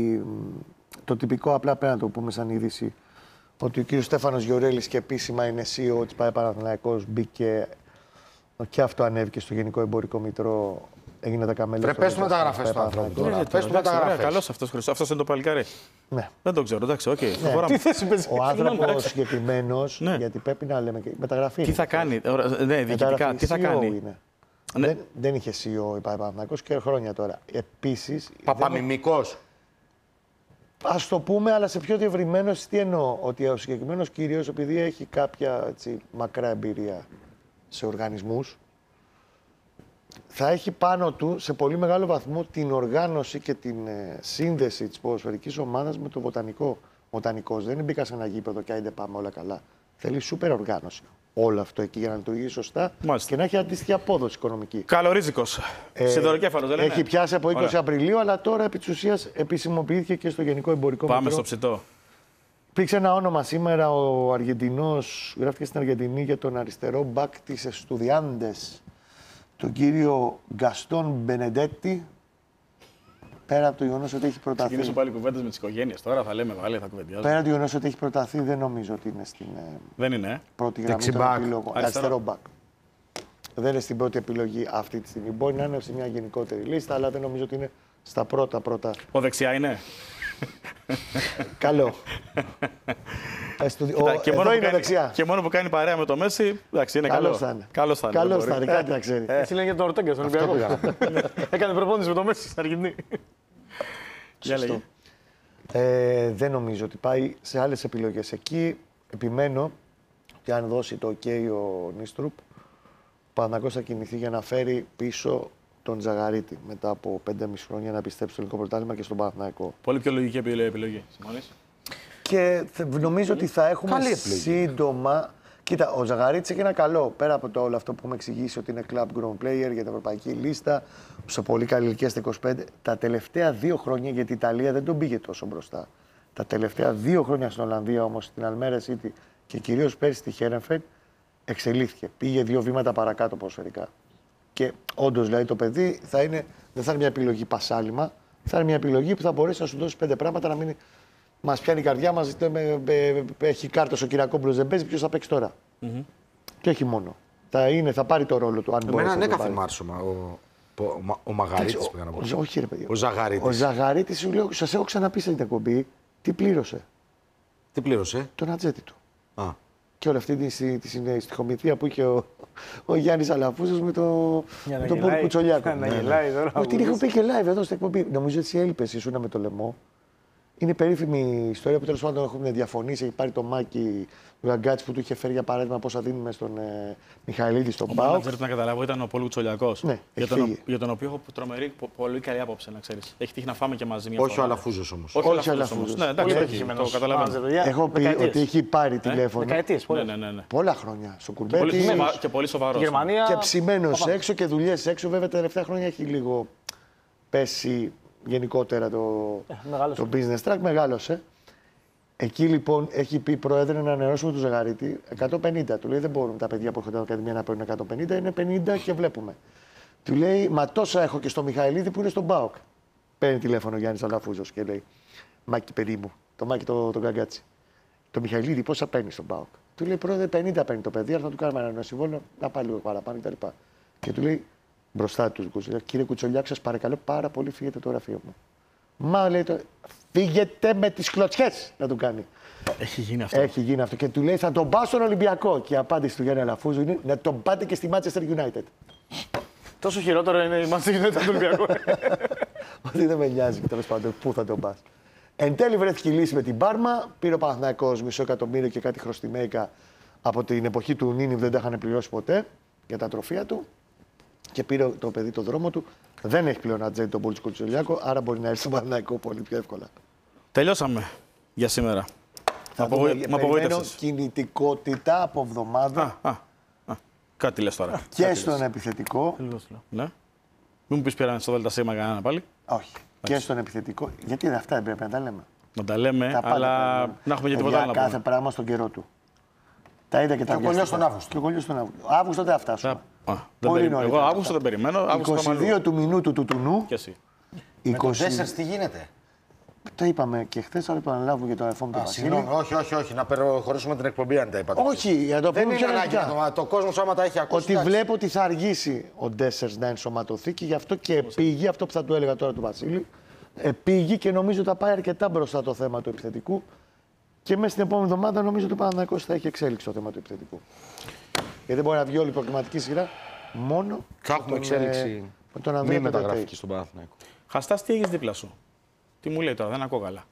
Speaker 5: το τυπικό, απλά πρέπει να το πούμε σαν είδηση, ότι ο κύριος Στέφανος Γιορέλης και επίσημα είναι CEO της ΠΑΕ Παναθηναϊκός, μπήκε και αυτό ανέβηκε στο Γενικό Εμπορικό Μητρό. Έγινε τα καμέλια.
Speaker 1: Πες του μεταγραφές του ανθρώπου. Πες του μεταγραφές.
Speaker 3: Καλός αυτός, Χρήστο. Αυτός είναι το παλικάρι.
Speaker 5: Ναι.
Speaker 3: Δεν το ξέρω, εντάξει, οκ.
Speaker 4: Τι θέση παίζει.
Speaker 5: Ο άνθρωπος συγκεκριμένος, γιατί πρέπει να λέμε και μεταγραφή.
Speaker 3: Τι θα κάνει, ναι, διοικητικά, τι θα κάνει.
Speaker 5: Δεν είχε CEO η ΠΑΕ Παναθηναϊκός και χρόνια τώρα. Επίσης.
Speaker 1: Παπαμιμικός.
Speaker 5: Ας το πούμε, αλλά σε πιο διευρυμένος, τι εννοώ. Ότι ο συγκεκριμένος κύριος, επειδή έχει κάποια μακρά εμπειρία σε οργανισμούς, θα έχει πάνω του σε πολύ μεγάλο βαθμό την οργάνωση και την σύνδεση της ποδοσφαιρικής ομάδας με το βοτανικό. Ο βοτανικός δεν μπήκα σε ένα γήπεδο και άιντε πάμε όλα καλά. Θέλει σούπερ οργάνωση. Όλο αυτό εκεί για να λειτουργήσει σωστά.
Speaker 3: Μάλιστα.
Speaker 5: Και να έχει αντίστοιχη απόδοση οικονομική.
Speaker 3: Καλορίζικος. Σιδεροκέφαλος, δεν είναι.
Speaker 5: Έχει πιάσει από 20 Απριλίου, αλλά τώρα επί της ουσίας επισημοποιήθηκε και στο Γενικό Εμπορικό Μητρό.
Speaker 3: Πάμε στο ψητό.
Speaker 5: Υπήρξε ένα όνομα σήμερα, ο Αργεντινός, γράφηκε στην Αργεντινή για τον αριστερό μπακ της Εστουδιάντες, τον κύριο Γκαστόν Μπενεντέτη, πέρα από το γεγονός ότι έχει προταθεί.
Speaker 3: Ξεκινήσω πάλι κουβέντες με τις οικογένειες τώρα, θα λέμε βάλε, θα κουβεντιάζουμε.
Speaker 5: Πέρα από το γεγονός ότι έχει προταθεί, δεν νομίζω ότι είναι στην
Speaker 3: δεν είναι,
Speaker 5: πρώτη γραμμή του επίλογου. Αριστερό μπακ. δεν είναι στην πρώτη επιλογή αυτή τη στιγμή. Μπορεί να είναι σε μια γενικότερη λίστα, αλλά δεν νομίζω ότι είναι στα πρώτα.
Speaker 3: Ο δεξιά είναι.
Speaker 5: Καλό.
Speaker 3: Και μόνο που κάνει παρέα με το Μέση, εντάξει, είναι καλό.
Speaker 5: Καλώς θα είναι, κάτι να ξέρει.
Speaker 4: Έτσι λένε για τον Ορτέγκα στον Ολυμπιακό. Έκανε προπόνηση με το Μέση στην Αργεντινή.
Speaker 5: Σωστό. Δεν νομίζω ότι πάει σε άλλες επιλογές. Εκεί επιμένω ότι αν δώσει το OK ο Νίστρουπ, ο Παναθηναϊκός θα κινηθεί για να φέρει πίσω τον Ζαγαρίτη μετά από 5,5 χρόνια να πιστέψει στο ελληνικό πρωτάθλημα και στον Παναθηναϊκό.
Speaker 3: Πολύ πιο λογική επιλογή. Συμφωνείς?
Speaker 5: Και νομίζω ότι θα έχουμε σύντομα. Κοίτα, ο Ζαγαρίτης έχει ένα καλό. Πέρα από το όλο αυτό που έχουμε εξηγήσει ότι είναι club grown player για την ευρωπαϊκή λίστα, σε πολύ καλή ηλικία στα 25. Τα τελευταία 2 χρόνια, γιατί η Ιταλία δεν τον πήγε τόσο μπροστά. Τα τελευταία 2 χρόνια στην Ολλανδία όμως, στην Αλμέρα City και κυρίως πέρσι στη Χέρενφεν, εξελίχθηκε. Πήγε 2 βήματα παρακάτω ποδοσφαιρικά. Και όντως δηλαδή το παιδί δεν θα είναι μια επιλογή πασάλιμα, θα είναι μια επιλογή που θα μπορέσει να σου δώσει 5 πράγματα να μην. Μας πιάνει η καρδιά μας, έχει κάρτα ο Κυριακόπουλος, δεν παίζει, ποιος θα παίξει τώρα. Και όχι μόνο. Θα πάρει το ρόλο του.
Speaker 1: Εμένα ανέκαθεν μ' άρεσε ο Μαγαρίτης.
Speaker 5: Όχι, ρε παιδί.
Speaker 1: Ο Ζαγαρίτης.
Speaker 5: Ο Ζαγαρίτης, σου λέω, σας έχω ξαναπεί σε την εκπομπή, τι πλήρωσε.
Speaker 1: Τι πλήρωσε?
Speaker 5: Τον ατζέτη του.
Speaker 1: Α.
Speaker 5: Και όλη αυτή τη στοιχομηθεία που είχε ο Γιάννης Αλαφούζος με τον Πούλου Κουτσολιάκο. Όχι, την έχω πει και live εδώ στην εκπομπή. Νομίζω ότι έλειπες ήσουν με το λαιμό. Είναι περίφημη ιστορία που τέλος πάντων έχουμε διαφωνήσει. Έχει πάρει το Μάκη του Ραγκάτση που του είχε φέρει για παράδειγμα πόσα δίνουμε στον Μιχαηλίδη στον ΠΑΟΚ.
Speaker 3: Δεν να καταλάβω, ήταν ο Πόλου Τσολιακός.
Speaker 5: Ναι,
Speaker 3: για τον οποίο έχω τρομερή, πολύ καλή άποψη, να ξέρεις. Έχει τύχει να φάμε και μαζί μια
Speaker 1: φορά.
Speaker 3: Όχι
Speaker 1: ο Αλαφούζος όμως.
Speaker 3: Όχι ο Αλαφούζος. Ναι, εντάξει, το καταλαβαίνω.
Speaker 5: Έχω πει ότι έχει πάρει τηλέφωνο.
Speaker 4: Δεκαετίες,
Speaker 5: πολλά χρόνια. Στο Κουρμπέτι.
Speaker 3: Και πολύ σοβαρό.
Speaker 5: Και ψημένος έξω και δουλειές έξω. Βέβαια τα τελευταία χρόνια έχει λίγο πέσει. Γενικότερα το business track μεγάλωσε. Εκεί λοιπόν έχει πει πρόεδρε να ανανεώσουμε τον Ζαγαρίτη 150. Του λέει δεν μπορούν τα παιδιά που έρχονται από την Ακαδημία να παίρνουν 150, είναι 50 και βλέπουμε. Του λέει μα τόσα έχω και στο Μιχαηλίδη που είναι στον ΠΑΟΚ. Παίρνει τηλέφωνο ο Γιάννης Αλαφούζος και λέει Μάκη παιδί μου, το Μάκη τον Καγκάτσι. Το Μιχαηλίδη πόσα παίρνει στον ΠΑΟΚ. Του λέει πρόεδρε 50 παίρνει το παιδί, αλλά θα του κάνουμε ένα συμβόλαιο να πάει λίγο παραπάνω κτλ. Και του λέει μπροστά του, κύριε Κουτσολιάκο, σας παρακαλώ πάρα πολύ, φύγετε το γραφείο μου. Μα λέει φύγετε με τις κλωτσιές να του κάνει.
Speaker 3: Έχει γίνει αυτό.
Speaker 5: Έχει γίνει αυτό. Και του λέει θα τον πάω στον Ολυμπιακό. Και η απάντηση του Γιάννη Αλαφούζου είναι να τον πάτε και στη Manchester United.
Speaker 4: Τόσο χειρότερο είναι η Manchester United του Ολυμπιακού.
Speaker 5: Ότι δεν με νοιάζει τέλος πάντων πού θα τον πας. Εν τέλει βρέθηκε η λύση με την Πάρμα. Πήρε ο Παναθηναϊκός μισό εκατομμύριο και κάτι χρωστιμέικα από την εποχή του Νίνι που δεν τα είχαν πληρώσει ποτέ για τα τροφεία του. Και πήρε το παιδί το δρόμο του. Δεν έχει πλέον ατζέντη τον Πόλη Κουτσολιάκο, άρα μπορεί να έρθει στο Παναθηναϊκό πολύ πιο εύκολα.
Speaker 3: Τελειώσαμε για σήμερα.
Speaker 5: Μ' απογοήτευσες. Κινητικότητα από εβδομάδα.
Speaker 3: Κάτι λες τώρα.
Speaker 5: Και στον επιθετικό.
Speaker 3: Ναι. Μην μου πεις πήραν στο ΔΣ κανένα πάλι.
Speaker 5: Όχι. Και στον επιθετικό. Γιατί αυτά δεν πρέπει να τα λέμε.
Speaker 3: Να τα λέμε, αλλά να έχουμε και τίποτα άλλο.
Speaker 5: Κάθε πράγμα στον καιρό του. Τα είδα και τα
Speaker 1: βγάλω. Και ο
Speaker 5: κολλιός στον Αύγουστο. Αύγουστο δεν φτάσουμε.
Speaker 3: Εγώ Αύγουστο δεν περιμένω.
Speaker 5: 22 του μηνούτου του Τουνού.
Speaker 3: Και εσύ.
Speaker 1: 24 τι γίνεται.
Speaker 5: Τα είπαμε και χθες, αλλά επαναλάβουμε για το iPhone του Βασίλη.
Speaker 1: Όχι. Να προχωρήσουμε την εκπομπή αν τα είπατε.
Speaker 5: Όχι, για το
Speaker 1: δεν είναι ανάγκη. Το κόσμο άμα τα έχει ακούσει.
Speaker 5: Ότι βλέπω ότι θα αργήσει ο Ντέσσερς να ενσωματωθεί και γι' αυτό και πήγε αυτό που θα του έλεγα τώρα του Βασίλη. Πήγε και νομίζω ότι θα πάει αρκετά μπροστά το θέμα του επιθετικού. Και μέσα στην επόμενη εβδομάδα νομίζω ότι ο Παναθηναϊκός θα έχει εξέλιξη το θέμα του επιθετικού. Γιατί δεν μπορεί να βγει όλη η προκριματική σειρά μόνο.
Speaker 1: Θα έχουμε εξέλιξη. Μη μεταγραφική στον Παναθηναϊκό.
Speaker 3: Χαστάς, τι έχεις δίπλα σου. Τι μου λέει τώρα, δεν ακούω καλά.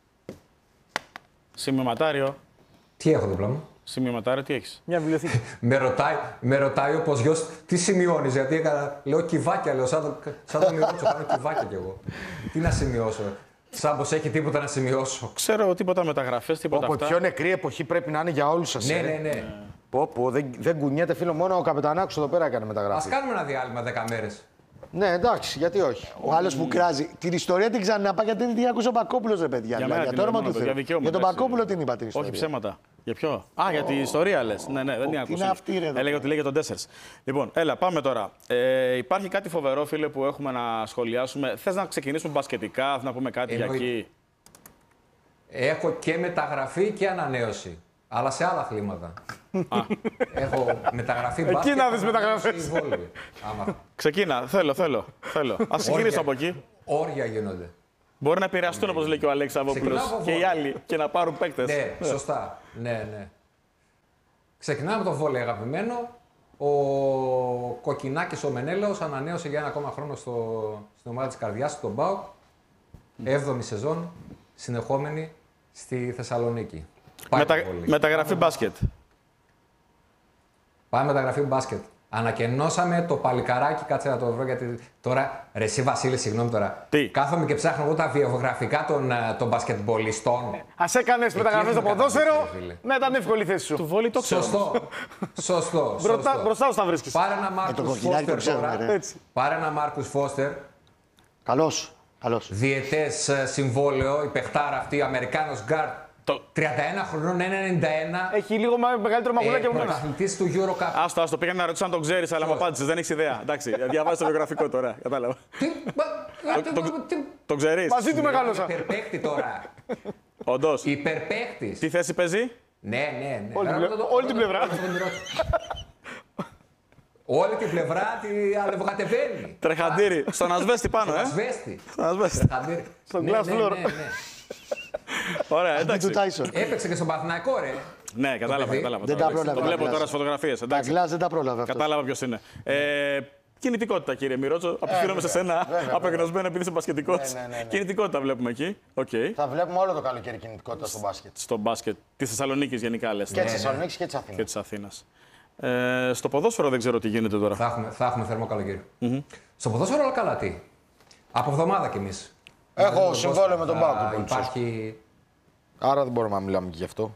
Speaker 3: Σημειωματάριο.
Speaker 6: Τι έχω δίπλα μου.
Speaker 3: Σημειωματάριο, τι έχεις.
Speaker 4: Μια βιβλιοθήκη.
Speaker 6: με ρωτάει ο Ποζιός τι σημειώνεις, γιατί λέω κυβάκια, λέω σαν τον Ιωάννη, κάνω κυβάκια κι εγώ. Τι να σημειώσω. Σαν πως έχει τίποτα να σημειώσω.
Speaker 3: Ξέρω τίποτα μεταγραφές, τίποτα αυτά.
Speaker 1: Πιο νεκρή εποχή πρέπει να είναι για όλους σας.
Speaker 6: Ναι.
Speaker 1: Δεν κουνιέται φίλο, μόνο ο Καπετανάκος εδώ πέρα έκανε μεταγραφή.
Speaker 6: Ας κάνουμε ένα διάλειμμα 10 μέρες.
Speaker 1: Ναι, εντάξει, γιατί όχι.
Speaker 5: Ο άλλος που κράζει. Την ιστορία την ξαναπά γιατί την άκουσε ο Μπακόπουλος, ρε παιδιά. Για το όνομα του Θεού. Για τον Μπακόπουλο την είπα την ιστορία.
Speaker 3: Όχι ψέματα. Για ποιο? Για την ιστορία λες. Ναι, δεν την άκουσα.
Speaker 5: Είναι αυτή, ρε.
Speaker 3: Έλεγε ότι λέει για τον Ντέσσερς. Λοιπόν, έλα, πάμε τώρα. Υπάρχει κάτι φοβερό, φίλε, που έχουμε να σχολιάσουμε. Θες να ξεκινήσουμε μπασκετικά, να πούμε κάτι για εκεί.
Speaker 6: Έχω και μεταγραφή και ανανέωση. Αλλά σε άλλα αθλήματα. Έχω μεταγραφή μπάσκετ.
Speaker 4: Εκεί να δεις μεταγραφές.
Speaker 6: στη Βόλγη.
Speaker 3: Ξεκίνα. Θέλω. Ας ξεκινήσω από εκεί.
Speaker 6: Όρια γίνονται.
Speaker 3: Μπορεί να επηρεαστούν, όπως λέει και ο Αλέξης Αβόπουλος, και οι άλλοι και να πάρουν παίκτες.
Speaker 6: Ναι, σωστά. Ναι. Ξεκινάμε με το βόλεϊ αγαπημένο. Ο Κοκκινάκης ο Μενέλαος ανανέωσε για ένα ακόμα χρόνο στην ομάδα της καρδιάς του, τον ΠΑΟΚ. 7η σεζόν, συνεχόμενη στη Θεσσαλονίκη.
Speaker 3: Μεταγραφή μπάσκετ.
Speaker 6: Πάμε μεταγραφή μπάσκετ. Ανακαινώσαμε το παλικαράκι, κάτσε να το βρω γιατί τώρα. Ρε εσύ Βασίλη, συγγνώμη τώρα.
Speaker 3: Τι?
Speaker 6: Κάθομαι και ψάχνω εγώ τα βιογραφικά των μπασκετμπολιστών.
Speaker 4: Ας έκανες μεταγραφές στο ποδόσφαιρο, να ήταν εύκολη η θέση σου.
Speaker 3: Του βόλεϊ το ξέρω.
Speaker 6: Σωστό.
Speaker 4: Μπροστά σου θα βρίσκεις.
Speaker 6: Πάρε ένα Μάρκους Φώστερ τώρα. Πάρε ένα Μάρκους Φώστερ.
Speaker 5: Καλός.
Speaker 6: Διετές συμβόλαιο, η παιχτάρα αυτή, Αμερικάνος γκάρτ. 31 χρονών, 1,91.
Speaker 4: Έχει λίγο μεγαλύτερο μαγουλάκι από μένα.
Speaker 6: Πρωταθλητής του EuroCup.
Speaker 3: Άστο, πήγα να ρωτήσω αν τον ξέρεις, αλλά μου απάντησες. Δεν έχεις ιδέα. Εντάξει, διαβάζεις το βιογραφικό τώρα. Κατάλαβα. Το ξέρεις?
Speaker 4: Μαζί του μεγάλωσα.
Speaker 6: Υπερπαίχτη τώρα.
Speaker 3: Όντως.
Speaker 6: Υπερπαίχτης.
Speaker 3: Τι θέση παίζει?
Speaker 6: Ναι.
Speaker 4: Όλη την πλευρά.
Speaker 6: Όλη την πλευρά τη αλευγατευαίνει.
Speaker 3: Τρεχαντήρι. Στον ασβέστη πάνω,
Speaker 6: Ασβέστη.
Speaker 4: Στον glass floor.
Speaker 3: Ωραία,
Speaker 5: Του
Speaker 3: εντάξει.
Speaker 5: Τάισον.
Speaker 6: Έπαιξε και στον Παναθηναϊκό, ρε.
Speaker 3: Ναι, κατάλαβα.
Speaker 5: Δεν τα πρόλαβε.
Speaker 3: Το βλέπω τώρα στις φωτογραφίες.
Speaker 5: Τα
Speaker 3: Εντάξει.
Speaker 5: γκλάς δεν τα πρόλαβε αυτό.
Speaker 3: Κατάλαβα ποιος είναι. Κινητικότητα, κύριε Μυρότσο. Απευθύνομαι σε σένα απεγνωσμένο επειδή είσαι μπασκετικός.
Speaker 1: Ναι.
Speaker 3: Κινητικότητα βλέπουμε εκεί. Okay.
Speaker 1: Θα βλέπουμε όλο το καλοκαίρι κινητικότητα στο μπάσκετ.
Speaker 3: Στο μπάσκετ της Θεσσαλονίκης γενικά λες.
Speaker 1: Και τη Θεσσαλονίκη και τη Αθήνα.
Speaker 3: Και της Αθήνας. Στο ποδόσφαιρο δεν ξέρω τι γίνεται τώρα.
Speaker 6: Θα έχουμε θερμό καλοκαίρι. Στο ποδόσφαιρο όλα καλά, τι. Από εβδομάδα κι εμείς.
Speaker 1: Έχω συμβόλαιο με τον ΠΑΟΚ.
Speaker 6: Υπάρχει.
Speaker 1: Άρα δεν μπορούμε να μιλάμε και γι' αυτό.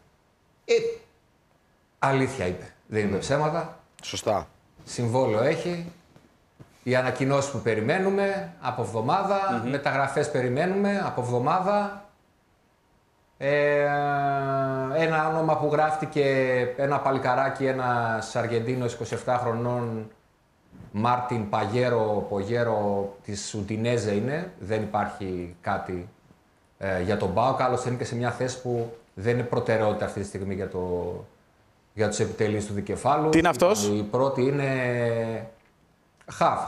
Speaker 6: Αλήθεια είπε. Δεν είναι ψέματα.
Speaker 1: Σωστά.
Speaker 6: Συμβόλαιο έχει. Οι ανακοινώσεις που περιμένουμε από εβδομάδα. Μεταγραφές περιμένουμε από εβδομάδα. Ένα όνομα που γράφτηκε, ένα παλικαράκι, ένας Αργεντίνος 27 χρονών, Μάρτιν Πογέρο της Ουντινέζε είναι. Δεν υπάρχει κάτι για τον ΠΑΟΚ. Άλλωστε είναι και σε μια θέση που δεν είναι προτεραιότητα αυτή τη στιγμή για τους επιτελείς του δικεφάλου.
Speaker 3: Τι είναι αυτός?
Speaker 6: Η πρώτη είναι Χαφ.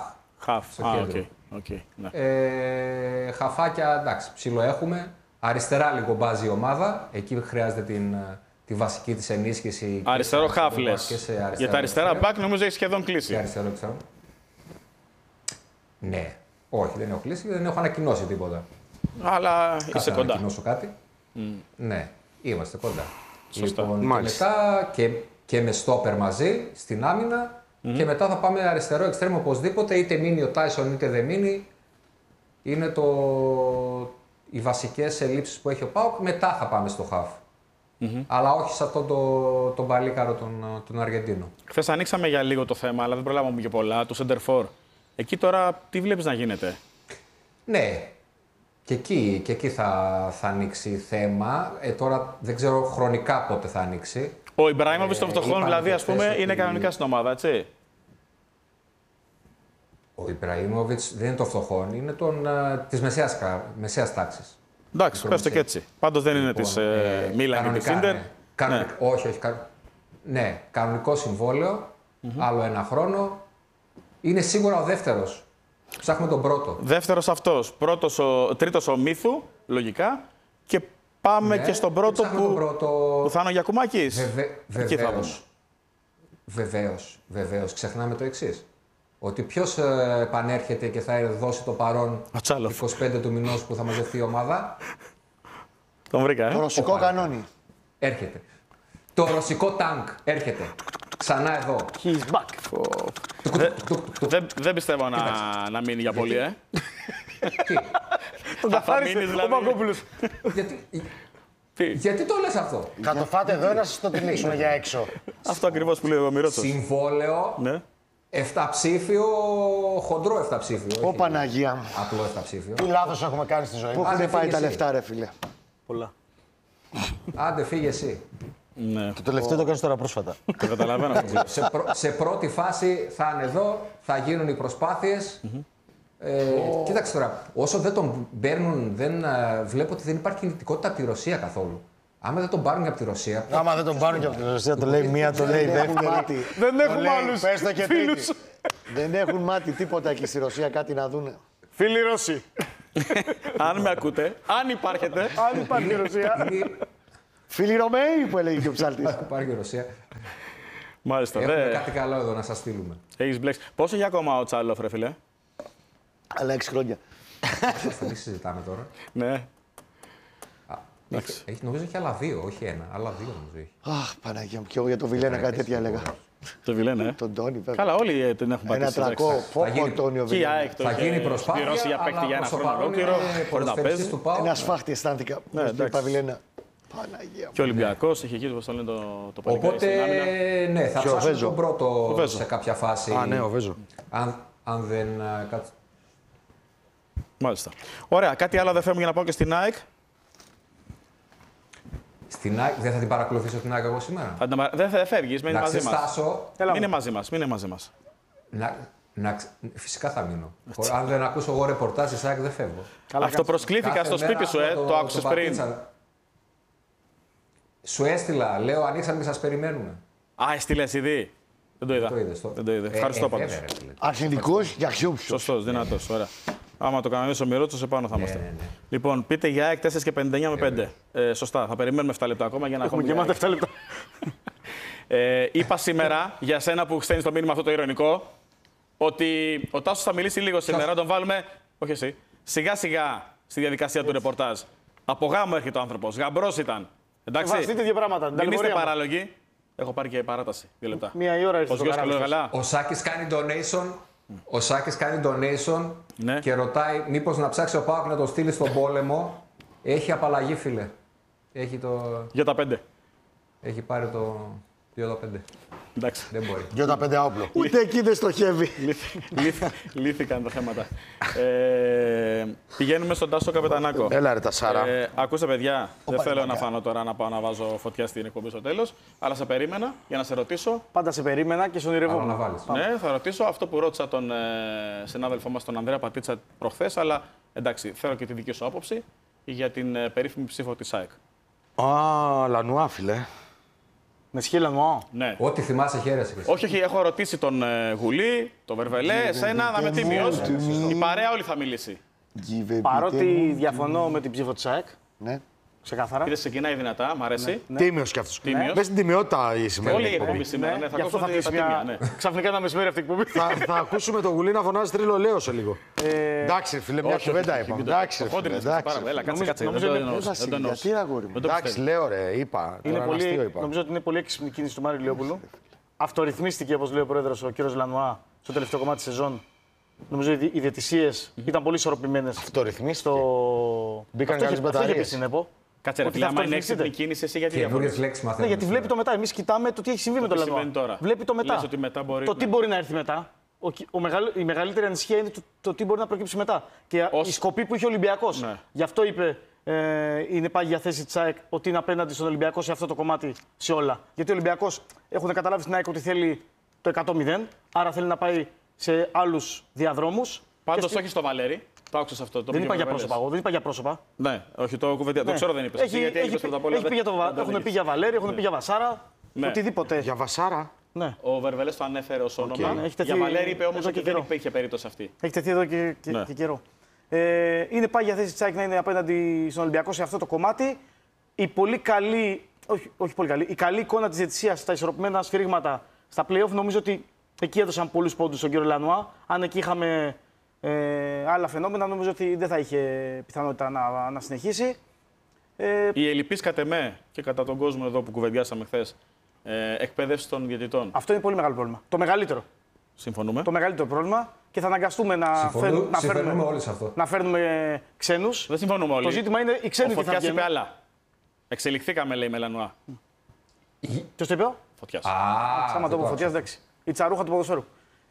Speaker 3: Ναι.
Speaker 6: Χαφάκια, εντάξει, ψηλό έχουμε. Αριστερά λίγο μπάζει η ομάδα. Εκεί χρειάζεται τη βασική της ενίσχυση.
Speaker 3: Αριστερό χαφ λες. Για τα αριστερά μπακ νομίζω έχει σχεδόν κλείσει.
Speaker 6: Αριστερό, ξέρω. Ναι. Όχι, δεν έχω κλείσει και δεν έχω ανακοινώσει τίποτα.
Speaker 3: Αλλά είσαι
Speaker 6: Να
Speaker 3: κοντά.
Speaker 6: ανακοινώσω κάτι. Ναι, είμαστε κοντά.
Speaker 3: Σωστά.
Speaker 6: Λοιπόν, και μετά και με στόπερ μαζί στην άμυνα. Και μετά θα πάμε αριστερό εξτρέμ οπωσδήποτε. Είτε μείνει ο Τάισον είτε δεν μείνει. Είναι οι βασικές ελλείψεις που έχει ο ΠΑΟΚ. Μετά θα πάμε στο χαφ. Αλλά όχι σε αυτόν τον παλίκαρο τον Αργεντίνο.
Speaker 3: Χθες ανοίξαμε για λίγο το θέμα, αλλά δεν προλάβαμε και πολλά. Το Center for. Εκεί τώρα τι βλέπεις να γίνεται?
Speaker 6: Ναι. Και εκεί θα ανοίξει θέμα. Τώρα δεν ξέρω χρονικά πότε θα ανοίξει.
Speaker 3: Ο Ιμπραήμοβιτς των φτωχών, δηλαδή, ας πούμε, είναι κανονικά στην ομάδα, έτσι.
Speaker 6: Ο Ιμπραήμοβιτς δεν είναι των φτωχών, είναι της μεσαίας τάξης.
Speaker 3: Εντάξει, πες το και έτσι. Πάντως δεν είναι της Μίλαν και της Ίντερ.
Speaker 6: Όχι. Ναι, κανονικό συμβόλαιο, άλλο ένα χρόνο. Είναι σίγουρα ο δεύτερος. Ψάχνουμε τον πρώτο.
Speaker 3: Δεύτερος αυτός. Τρίτος ο Μύθου, λογικά. Και πάμε και στον πρώτο που θα είναι ο Γιακουμάκης. Εκεί θα δούμε.
Speaker 6: Βεβαίως. Ξεχνάμε το εξής. Ότι ποιος επανέρχεται και θα δώσει το παρόν 25 του μηνός που θα μαζευτεί η ομάδα.
Speaker 3: Τον βρήκα,
Speaker 5: Το ρωσικό κανόνι.
Speaker 6: Έρχεται. Το ρωσικό τάγκ έρχεται. Ξανά εδώ.
Speaker 4: He's back.
Speaker 3: Δεν πιστεύω να μείνει για πολύ,
Speaker 6: Τι.
Speaker 4: Τον καθάρισε ο Παγκόπουλος.
Speaker 6: Γιατί το λες αυτό?
Speaker 1: Θα το φάτε εδώ ή να σας το τυλίξουμε για έξω?
Speaker 3: Αυτό ακριβώς που λέει ο Μυρότσος.
Speaker 6: Συμβόλαιο.
Speaker 3: Ναι.
Speaker 6: 7ψήφιο, χοντρό 7ψήφιο.
Speaker 5: Ω Παναγία μου.
Speaker 6: Απλό 7ψήφιο.
Speaker 1: Τι λάθος έχουμε κάνει στη ζωή
Speaker 5: Πού
Speaker 1: μας?
Speaker 5: έχουν πάει
Speaker 6: φύγε
Speaker 5: τα
Speaker 6: εσύ.
Speaker 5: λεφτά, ρε φίλε.
Speaker 3: Πολλά.
Speaker 6: Άντε, φύγε εσύ.
Speaker 3: Ναι,
Speaker 1: Το τελευταίο το κάνεις τώρα πρόσφατα.
Speaker 3: το καταλαβαίνω αυτό.
Speaker 6: Σε πρώτη φάση θα είναι εδώ, θα γίνουν οι προσπάθειες. Κοίταξε τώρα, όσο δεν τον παίρνουν, βλέπω ότι δεν υπάρχει κινητικότητα από τη Ρωσία καθόλου. Άμα δεν τον πάρουν και από τη Ρωσία.
Speaker 5: Άμα δεν τον πάρουν και από τη Ρωσία, το λέει μία, το λέει δεύτερη.
Speaker 4: Δεν έχουμε άλλους
Speaker 5: Πες το και
Speaker 4: φίλους.
Speaker 5: τρίτη. Δεν έχουν μάτι τίποτα εκεί στη Ρωσία κάτι να δούνε.
Speaker 4: Φίλοι Ρώσοι.
Speaker 3: Αν με ακούτε, αν υπάρχετε.
Speaker 4: Αν υπάρχει η Ρωσία.
Speaker 5: Φίλοι Ρωμαίοι που έλεγε και ο ψάλτης.
Speaker 6: Υπάρχει η Ρωσία.
Speaker 3: Μάλιστα.
Speaker 6: Έχουμε κάτι καλό εδώ να σας στείλουμε.
Speaker 3: Έχεις μπλέξει. Πόσο για ακόμα ο Τσάλοφ, ρε φίλε?
Speaker 5: Αλλά 6 χρόνια.
Speaker 6: Θα μην συζητάμε τώρα.
Speaker 3: Ναι.
Speaker 6: Νομίζω έχει άλλα 2, όχι 1. Άλλα 2 νομίζω έχει.
Speaker 5: Αχ, Παναγία μου, και εγώ για τον Βιλένα κάτι τέτοια έλεγα.
Speaker 3: Το Βιλένα,
Speaker 5: Τον Τόνι, βέβαια.
Speaker 3: Καλά, όλοι την έχουν
Speaker 5: Ένα
Speaker 3: πατήσει.
Speaker 5: τρακό,
Speaker 6: γίνει-
Speaker 5: φόκο Τόνι ο
Speaker 3: Και η
Speaker 5: Βιλένα.
Speaker 3: ΑΕΚ το
Speaker 6: Θα
Speaker 3: είχε
Speaker 6: γίνει προσπάθεια.
Speaker 3: πληρώσει για παίκτη για ένα
Speaker 6: αλλά προς το
Speaker 3: χρόνο
Speaker 6: παρόν
Speaker 3: ολόκληρο.
Speaker 6: είναι
Speaker 3: Χωρίς να
Speaker 6: ποδοσφαιριστής
Speaker 3: παίζει.
Speaker 6: του ΠΑΟΚ.
Speaker 5: Ένα σφάχτη αισθάνθηκα.
Speaker 3: Ναι,
Speaker 5: Όπως το είπα
Speaker 3: εντάξει.
Speaker 5: Βιλένα. Παναγία μου.
Speaker 3: Και ο Ολυμπιακός είχε εκεί το λένε το παλικάρι
Speaker 6: Οπότε,
Speaker 3: στην άμυνα.
Speaker 6: ναι, θα
Speaker 5: Και ο
Speaker 6: ψάξουμε
Speaker 5: Βέζο.
Speaker 6: τον πρώτο
Speaker 3: Βέζο.
Speaker 6: σε κάποια φάση.
Speaker 1: Α, ναι, ο Βέζο.
Speaker 6: Αν δεν κάτσει.
Speaker 3: Μάλιστα. Ωραία, κάτι άλλο δεν φέρουμε για να πάω και στην ΑΕΚ.
Speaker 6: Στην ΑΕΚ, δεν θα την παρακολουθήσω την ΑΕΚ εγώ σήμερα.
Speaker 3: Δεν θα φεύγεις, μείνει
Speaker 6: Να
Speaker 3: μαζί μας.
Speaker 6: ξεστάσω.
Speaker 3: Μείνε μαζί μας, μείνε μαζί μας.
Speaker 6: Φυσικά θα μείνω. Αν δεν ακούσω εγώ ρεπορτάζ της ΑΕΚ δεν φεύγω.
Speaker 3: Αυτοπροσκλήθηκα
Speaker 6: Κάθε
Speaker 3: στο
Speaker 6: μέρα
Speaker 3: σπίτι σου,
Speaker 6: αυτό
Speaker 3: το άκουσες πριν.
Speaker 6: πατήτσα. Σου έστειλα, λέω ανοίξαμε και σας περιμένουμε.
Speaker 3: Α, έστειλες ήδη. Δεν το είδα.
Speaker 6: Το είδες,
Speaker 3: Δεν το είδα. Ευχαριστώ πάντως.
Speaker 6: βέβαια, ρε φίλε.
Speaker 5: Αρχιντικός για χιούψου.
Speaker 3: Σωστός, δυνατός. Ωραία. Άμα το κανονίσει ο Μυρότσος, επάνω θα είμαστε.
Speaker 6: ναι.
Speaker 3: Λοιπόν, πείτε για ΑΕΚ 4 και 59 με 5. Σωστά, θα περιμένουμε 7 λεπτά ακόμα για να
Speaker 4: Έχουμε
Speaker 3: έχουμε.
Speaker 4: γεμάτα 7 λεπτά.
Speaker 3: Είπα σήμερα, για σένα που στέλνεις το μήνυμα αυτό το ηρωνικό, ότι ο Τάσος θα μιλήσει λίγο σήμερα, τον βάλουμε, όχι εσύ, σιγά σιγά στη διαδικασία του ρεπορτάζ. Από γάμο έρχεται ο άνθρωπος, γαμπρός ήταν. Εντάξει,
Speaker 4: Βαστείτε δύο πράγματα. την
Speaker 3: μην είστε
Speaker 4: ταλαιπωρία μου.
Speaker 3: παράλογοι. Έχω πάρει και παράταση, 2 λεπτά.
Speaker 4: Μία η ώρα ήρθε
Speaker 3: Ο
Speaker 4: στο
Speaker 3: γιος
Speaker 4: καράβι.
Speaker 3: καλό καλά.
Speaker 6: Ο Σάκης κάνει donation. Ο Σάκης κάνει donation
Speaker 3: Ναι.
Speaker 6: και ρωτάει μήπως να ψάξει ο ΠΑΟΚ να το στείλει στον πόλεμο. Έχει απαλλαγή, φίλε.
Speaker 3: Για τα 5.
Speaker 6: Έχει πάρει το 2-5.
Speaker 3: Εντάξει.
Speaker 6: Δεν μπορεί.
Speaker 5: Για τα 5 όπλο. Ούτε εκεί δεν στοχεύει.
Speaker 3: Λύθηκαν τα θέματα. Πηγαίνουμε στον Τάσο Καπετανάκο.
Speaker 1: Έλα ρε τα Σάρα.
Speaker 3: Ακούστε, παιδιά, δεν θέλω να φανώ τώρα να πάω να βάζω φωτιά στην εκπομπή στο τέλος, αλλά σε περίμενα για να σε ρωτήσω.
Speaker 4: Πάντα σε περίμενα και στον
Speaker 6: Άλλο να
Speaker 4: ονειρευόμουν.
Speaker 6: βάλεις.
Speaker 3: Ναι, θα ρωτήσω αυτό που ρώτησα τον συνάδελφό μας, τον Ανδρέα Πατίτσα, προχθές, αλλά εντάξει, θέλω και τη δική σου άποψη για την περίφημη ψήφο της ΑΕΚ.
Speaker 1: Α, Λανουά, φίλε.
Speaker 4: Με σχήλα μου.
Speaker 3: Ναι.
Speaker 6: Ό,τι θυμάσαι, χαίρεσαι.
Speaker 3: Όχι, έχω ρωτήσει τον Γουλή, τον Βερβελέ, εσένα, να με τίμιος. Η παρέα όλη θα μιλήσει.
Speaker 4: Παρότι διαφωνώ με την ψήφο της ΑΕΚ,
Speaker 5: Ναι.
Speaker 4: ξεκάθαρα.
Speaker 3: Είδες, ξεκινάει δυνατά, μ' αρέσει.
Speaker 1: Τίμιος κι αυτός.
Speaker 3: Τίμιος.
Speaker 1: Μες στην τιμιότητα η σημερινή
Speaker 3: Όλη η εκπομπή
Speaker 1: εκπομπή.
Speaker 3: σήμερα. Ναι, θα
Speaker 4: Γι' αυτό θα
Speaker 3: ακούσουμε
Speaker 4: κλείσει
Speaker 3: τα τίμια. Ναι.
Speaker 4: Ξαφνικά ένα μεσημέρι αυτή η εκπομπή.
Speaker 1: Θα ακούσουμε τον Γουλή να φωνάζει τρίλο λέω σε λίγο. Εντάξει, φίλε, μια κουβέντα είπαμε. Εντάξει, ρε, φίλε,
Speaker 3: Χόντρινες,
Speaker 1: εντάξει.
Speaker 3: πάρα. Έλα, κάτσε,
Speaker 4: Νομίζω-
Speaker 3: κάτσε.
Speaker 4: νομίζω
Speaker 3: Δεν το
Speaker 4: είναι-
Speaker 3: εννοούσα, δεν το εννοούσα.
Speaker 5: Γιατί αγόρι μου.
Speaker 3: Δεν το
Speaker 1: Εντάξει,
Speaker 3: πιστεύω.
Speaker 1: λέω ρε, είπα.
Speaker 4: Είναι
Speaker 1: Τώρα
Speaker 4: πολύ,
Speaker 1: αστείο είπα.
Speaker 4: νομίζω ότι είναι πολύ έξυπνη κίνηση του Μάριου Λιόπουλου. Αυτορυθμίστηκε, όπως λέει ο πρόεδρος, ο κύριος Λανουά, στο τελευταίο κομμάτι της σεζόν. Νομίζω οι διαιτησίες ήταν πολύ ισορροπημένες.
Speaker 1: Το ρυθμίστηκε.
Speaker 4: Αυτό
Speaker 1: Μπήκαν
Speaker 4: είχε-
Speaker 1: καλές
Speaker 4: αυτό είχε πει
Speaker 1: μπαταρίες.
Speaker 4: στην ΕΠΟ.
Speaker 3: Κάτσε ρε
Speaker 4: Ότι
Speaker 3: φίλε,
Speaker 4: θα
Speaker 3: άμα είναι
Speaker 4: αυτορυθμιστείτε.
Speaker 3: έξυπνη κίνηση, εσύ γιατί
Speaker 6: Καινούριες
Speaker 3: διαφωνείς.
Speaker 6: λέξεις
Speaker 4: Ναι,
Speaker 6: μαθαίνουμε.
Speaker 4: γιατί βλέπει το μετά. Εμείς κοιτάμε το τι έχει συμβεί με τον
Speaker 3: τι
Speaker 4: Λανουά.
Speaker 3: συμβαίνει τώρα.
Speaker 4: Βλέπει το μετά.
Speaker 3: Λες ότι μετά μπορεί
Speaker 4: το
Speaker 3: να-
Speaker 4: τι μπορεί να έρθει μετά. Η μεγαλύτερη ανησυχία είναι το τι μπορεί να προκύψει μετά. Και η σκοπή που είχε ο Ολυμπιακός.
Speaker 3: Ναι.
Speaker 4: Γι' αυτό είπε είναι πάγια θέση της ΑΕΚ ότι είναι απέναντι στον Ολυμπιακό σε αυτό το κομμάτι σε όλα. Γιατί ο Ολυμπιακός έχουν καταλάβει στην ΑΕΚ ότι θέλει το 100-0, άρα θέλει να πάει σε άλλους διαδρόμους.
Speaker 3: Πάντως όχι στο Βαλέρι. Το άκουσες αυτό.
Speaker 4: Δεν είπα για πρόσωπα εγώ, δεν είπα για πρόσωπα.
Speaker 3: Ναι, όχι το κουβεντιά. Το ξέρω δεν είπες. Εσύ, γιατί είπες πρώτα απ' όλα,
Speaker 4: Έχει πει για το
Speaker 3: δεν το
Speaker 4: έχουν πει
Speaker 3: έλεγες.
Speaker 4: για Βαλέρη, έχουν πει για Βασάρα.
Speaker 3: Ναι.
Speaker 4: Οτιδήποτε.
Speaker 1: Για Βασάρα.
Speaker 4: Ναι.
Speaker 3: Ο Βερβελές το ανέφερε ως όνομα.
Speaker 4: Ναι, έχει τεθεί
Speaker 3: Για Βαλέρη είπε όμως
Speaker 4: εδώ
Speaker 3: ότι
Speaker 4: και
Speaker 3: δεν
Speaker 4: καιρό.
Speaker 3: υπήρχε περίπτωση αυτή.
Speaker 4: Έχει τεθεί εδώ και
Speaker 3: Ναι.
Speaker 4: καιρό. Είναι πάγια θέση της ΑΕΚ να είναι απέναντι στον Ολυμπιακό σε αυτό το κομμάτι. Η πολύ καλή, όχι πολύ καλή, η καλή εικόνα της διαιτησίας στα ισορροπημένα σφυρίγματα στα play-off νομίζω ότι εκεί έδωσαν πολλούς πόντους στον κύριο Λανουά. Αν εκεί είχαμε άλλα φαινόμενα, νομίζω ότι δεν θα είχε πιθανότητα να συνεχίσει.
Speaker 3: Η ελλειπής κατ' εμέ και κατά τον κόσμο εδώ που κουβεντιάσαμε χθες, εκπαίδευση των διαιτητών.
Speaker 4: Αυτό είναι πολύ μεγάλο πρόβλημα. Το μεγαλύτερο.
Speaker 3: Συμφωνούμε.
Speaker 4: Το μεγαλύτερο πρόβλημα και θα αναγκαστούμε
Speaker 6: Συμφωνούμε όλοι σε αυτό.
Speaker 4: να φέρνουμε ξένους.
Speaker 3: Δεν συμφωνούμε όλοι.
Speaker 4: Το ζήτημα είναι οι ξένοι
Speaker 3: Ο
Speaker 4: τι θα
Speaker 3: Φωτιάς είπε
Speaker 4: βγαίνουν.
Speaker 3: άλλα. Εξελιχθήκαμε, λέει, με Λανουά.
Speaker 4: Ποιος το είπε?
Speaker 3: Φωτιάς.
Speaker 4: Άμα το πω Φωτιάς, εντάξει. Η τσαρούχα του ποδοσφαίρου.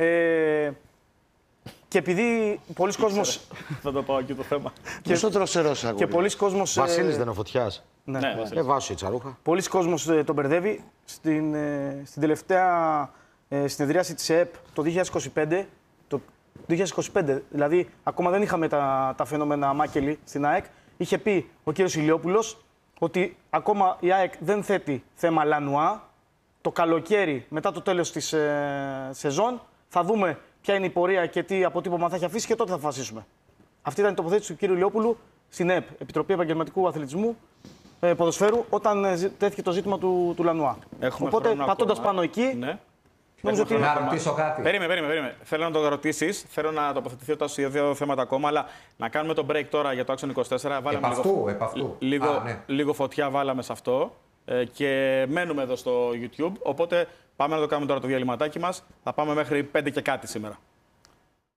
Speaker 4: Και επειδή πολλοί κόσμος...
Speaker 3: Θα το πάω εκεί το θέμα.
Speaker 5: Πόσο τροσερός αγόρι.
Speaker 4: και πολλοί κόσμος...
Speaker 1: Βασίλης δεν είναι ο Φωτιάς.
Speaker 3: Ναι, Βασίλη.
Speaker 1: Βάσου η τσαρούχα.
Speaker 4: Πολλοί κόσμος τον μπερδεύει. Στην τελευταία συνεδρίαση της ΕΕΠ το 2025, το 2025, δηλαδή ακόμα δεν είχαμε τα φαινόμενα Μάκελη στην ΑΕΚ, είχε πει ο κύριος Ηλιόπουλος ότι ακόμα η ΑΕΚ δεν θέτει θέμα Λανουά. Το καλοκαίρι, μετά το τέλος της σεζόν, θα δούμε ποια είναι η πορεία και τι αποτύπωμα θα έχει αφήσει και τότε θα αποφασίσουμε. Αυτή ήταν η τοποθέτηση του κ. Ηλιόπουλου στην ΕΠ, Επιτροπή Επαγγελματικού Αθλητισμού Ποδοσφαίρου, όταν τέθηκε το ζήτημα του Λανουά. Οπότε, πατώντας πάνω εκεί,
Speaker 3: ναι.
Speaker 4: νομίζω ότι.
Speaker 6: Να ρωτήσω κάτι.
Speaker 3: Περίμενε. Θέλω να το ρωτήσεις. Θέλω να τοποθετηθεί σε δύο θέματα ακόμα, αλλά να κάνουμε το break τώρα για το Action 24. Βάλαμε λίγο φωτιά, βάλαμε σε αυτό. Και μένουμε εδώ στο YouTube. Οπότε πάμε να το κάνουμε τώρα το διαλυματάκι μας. Θα πάμε μέχρι 5 και κάτι σήμερα.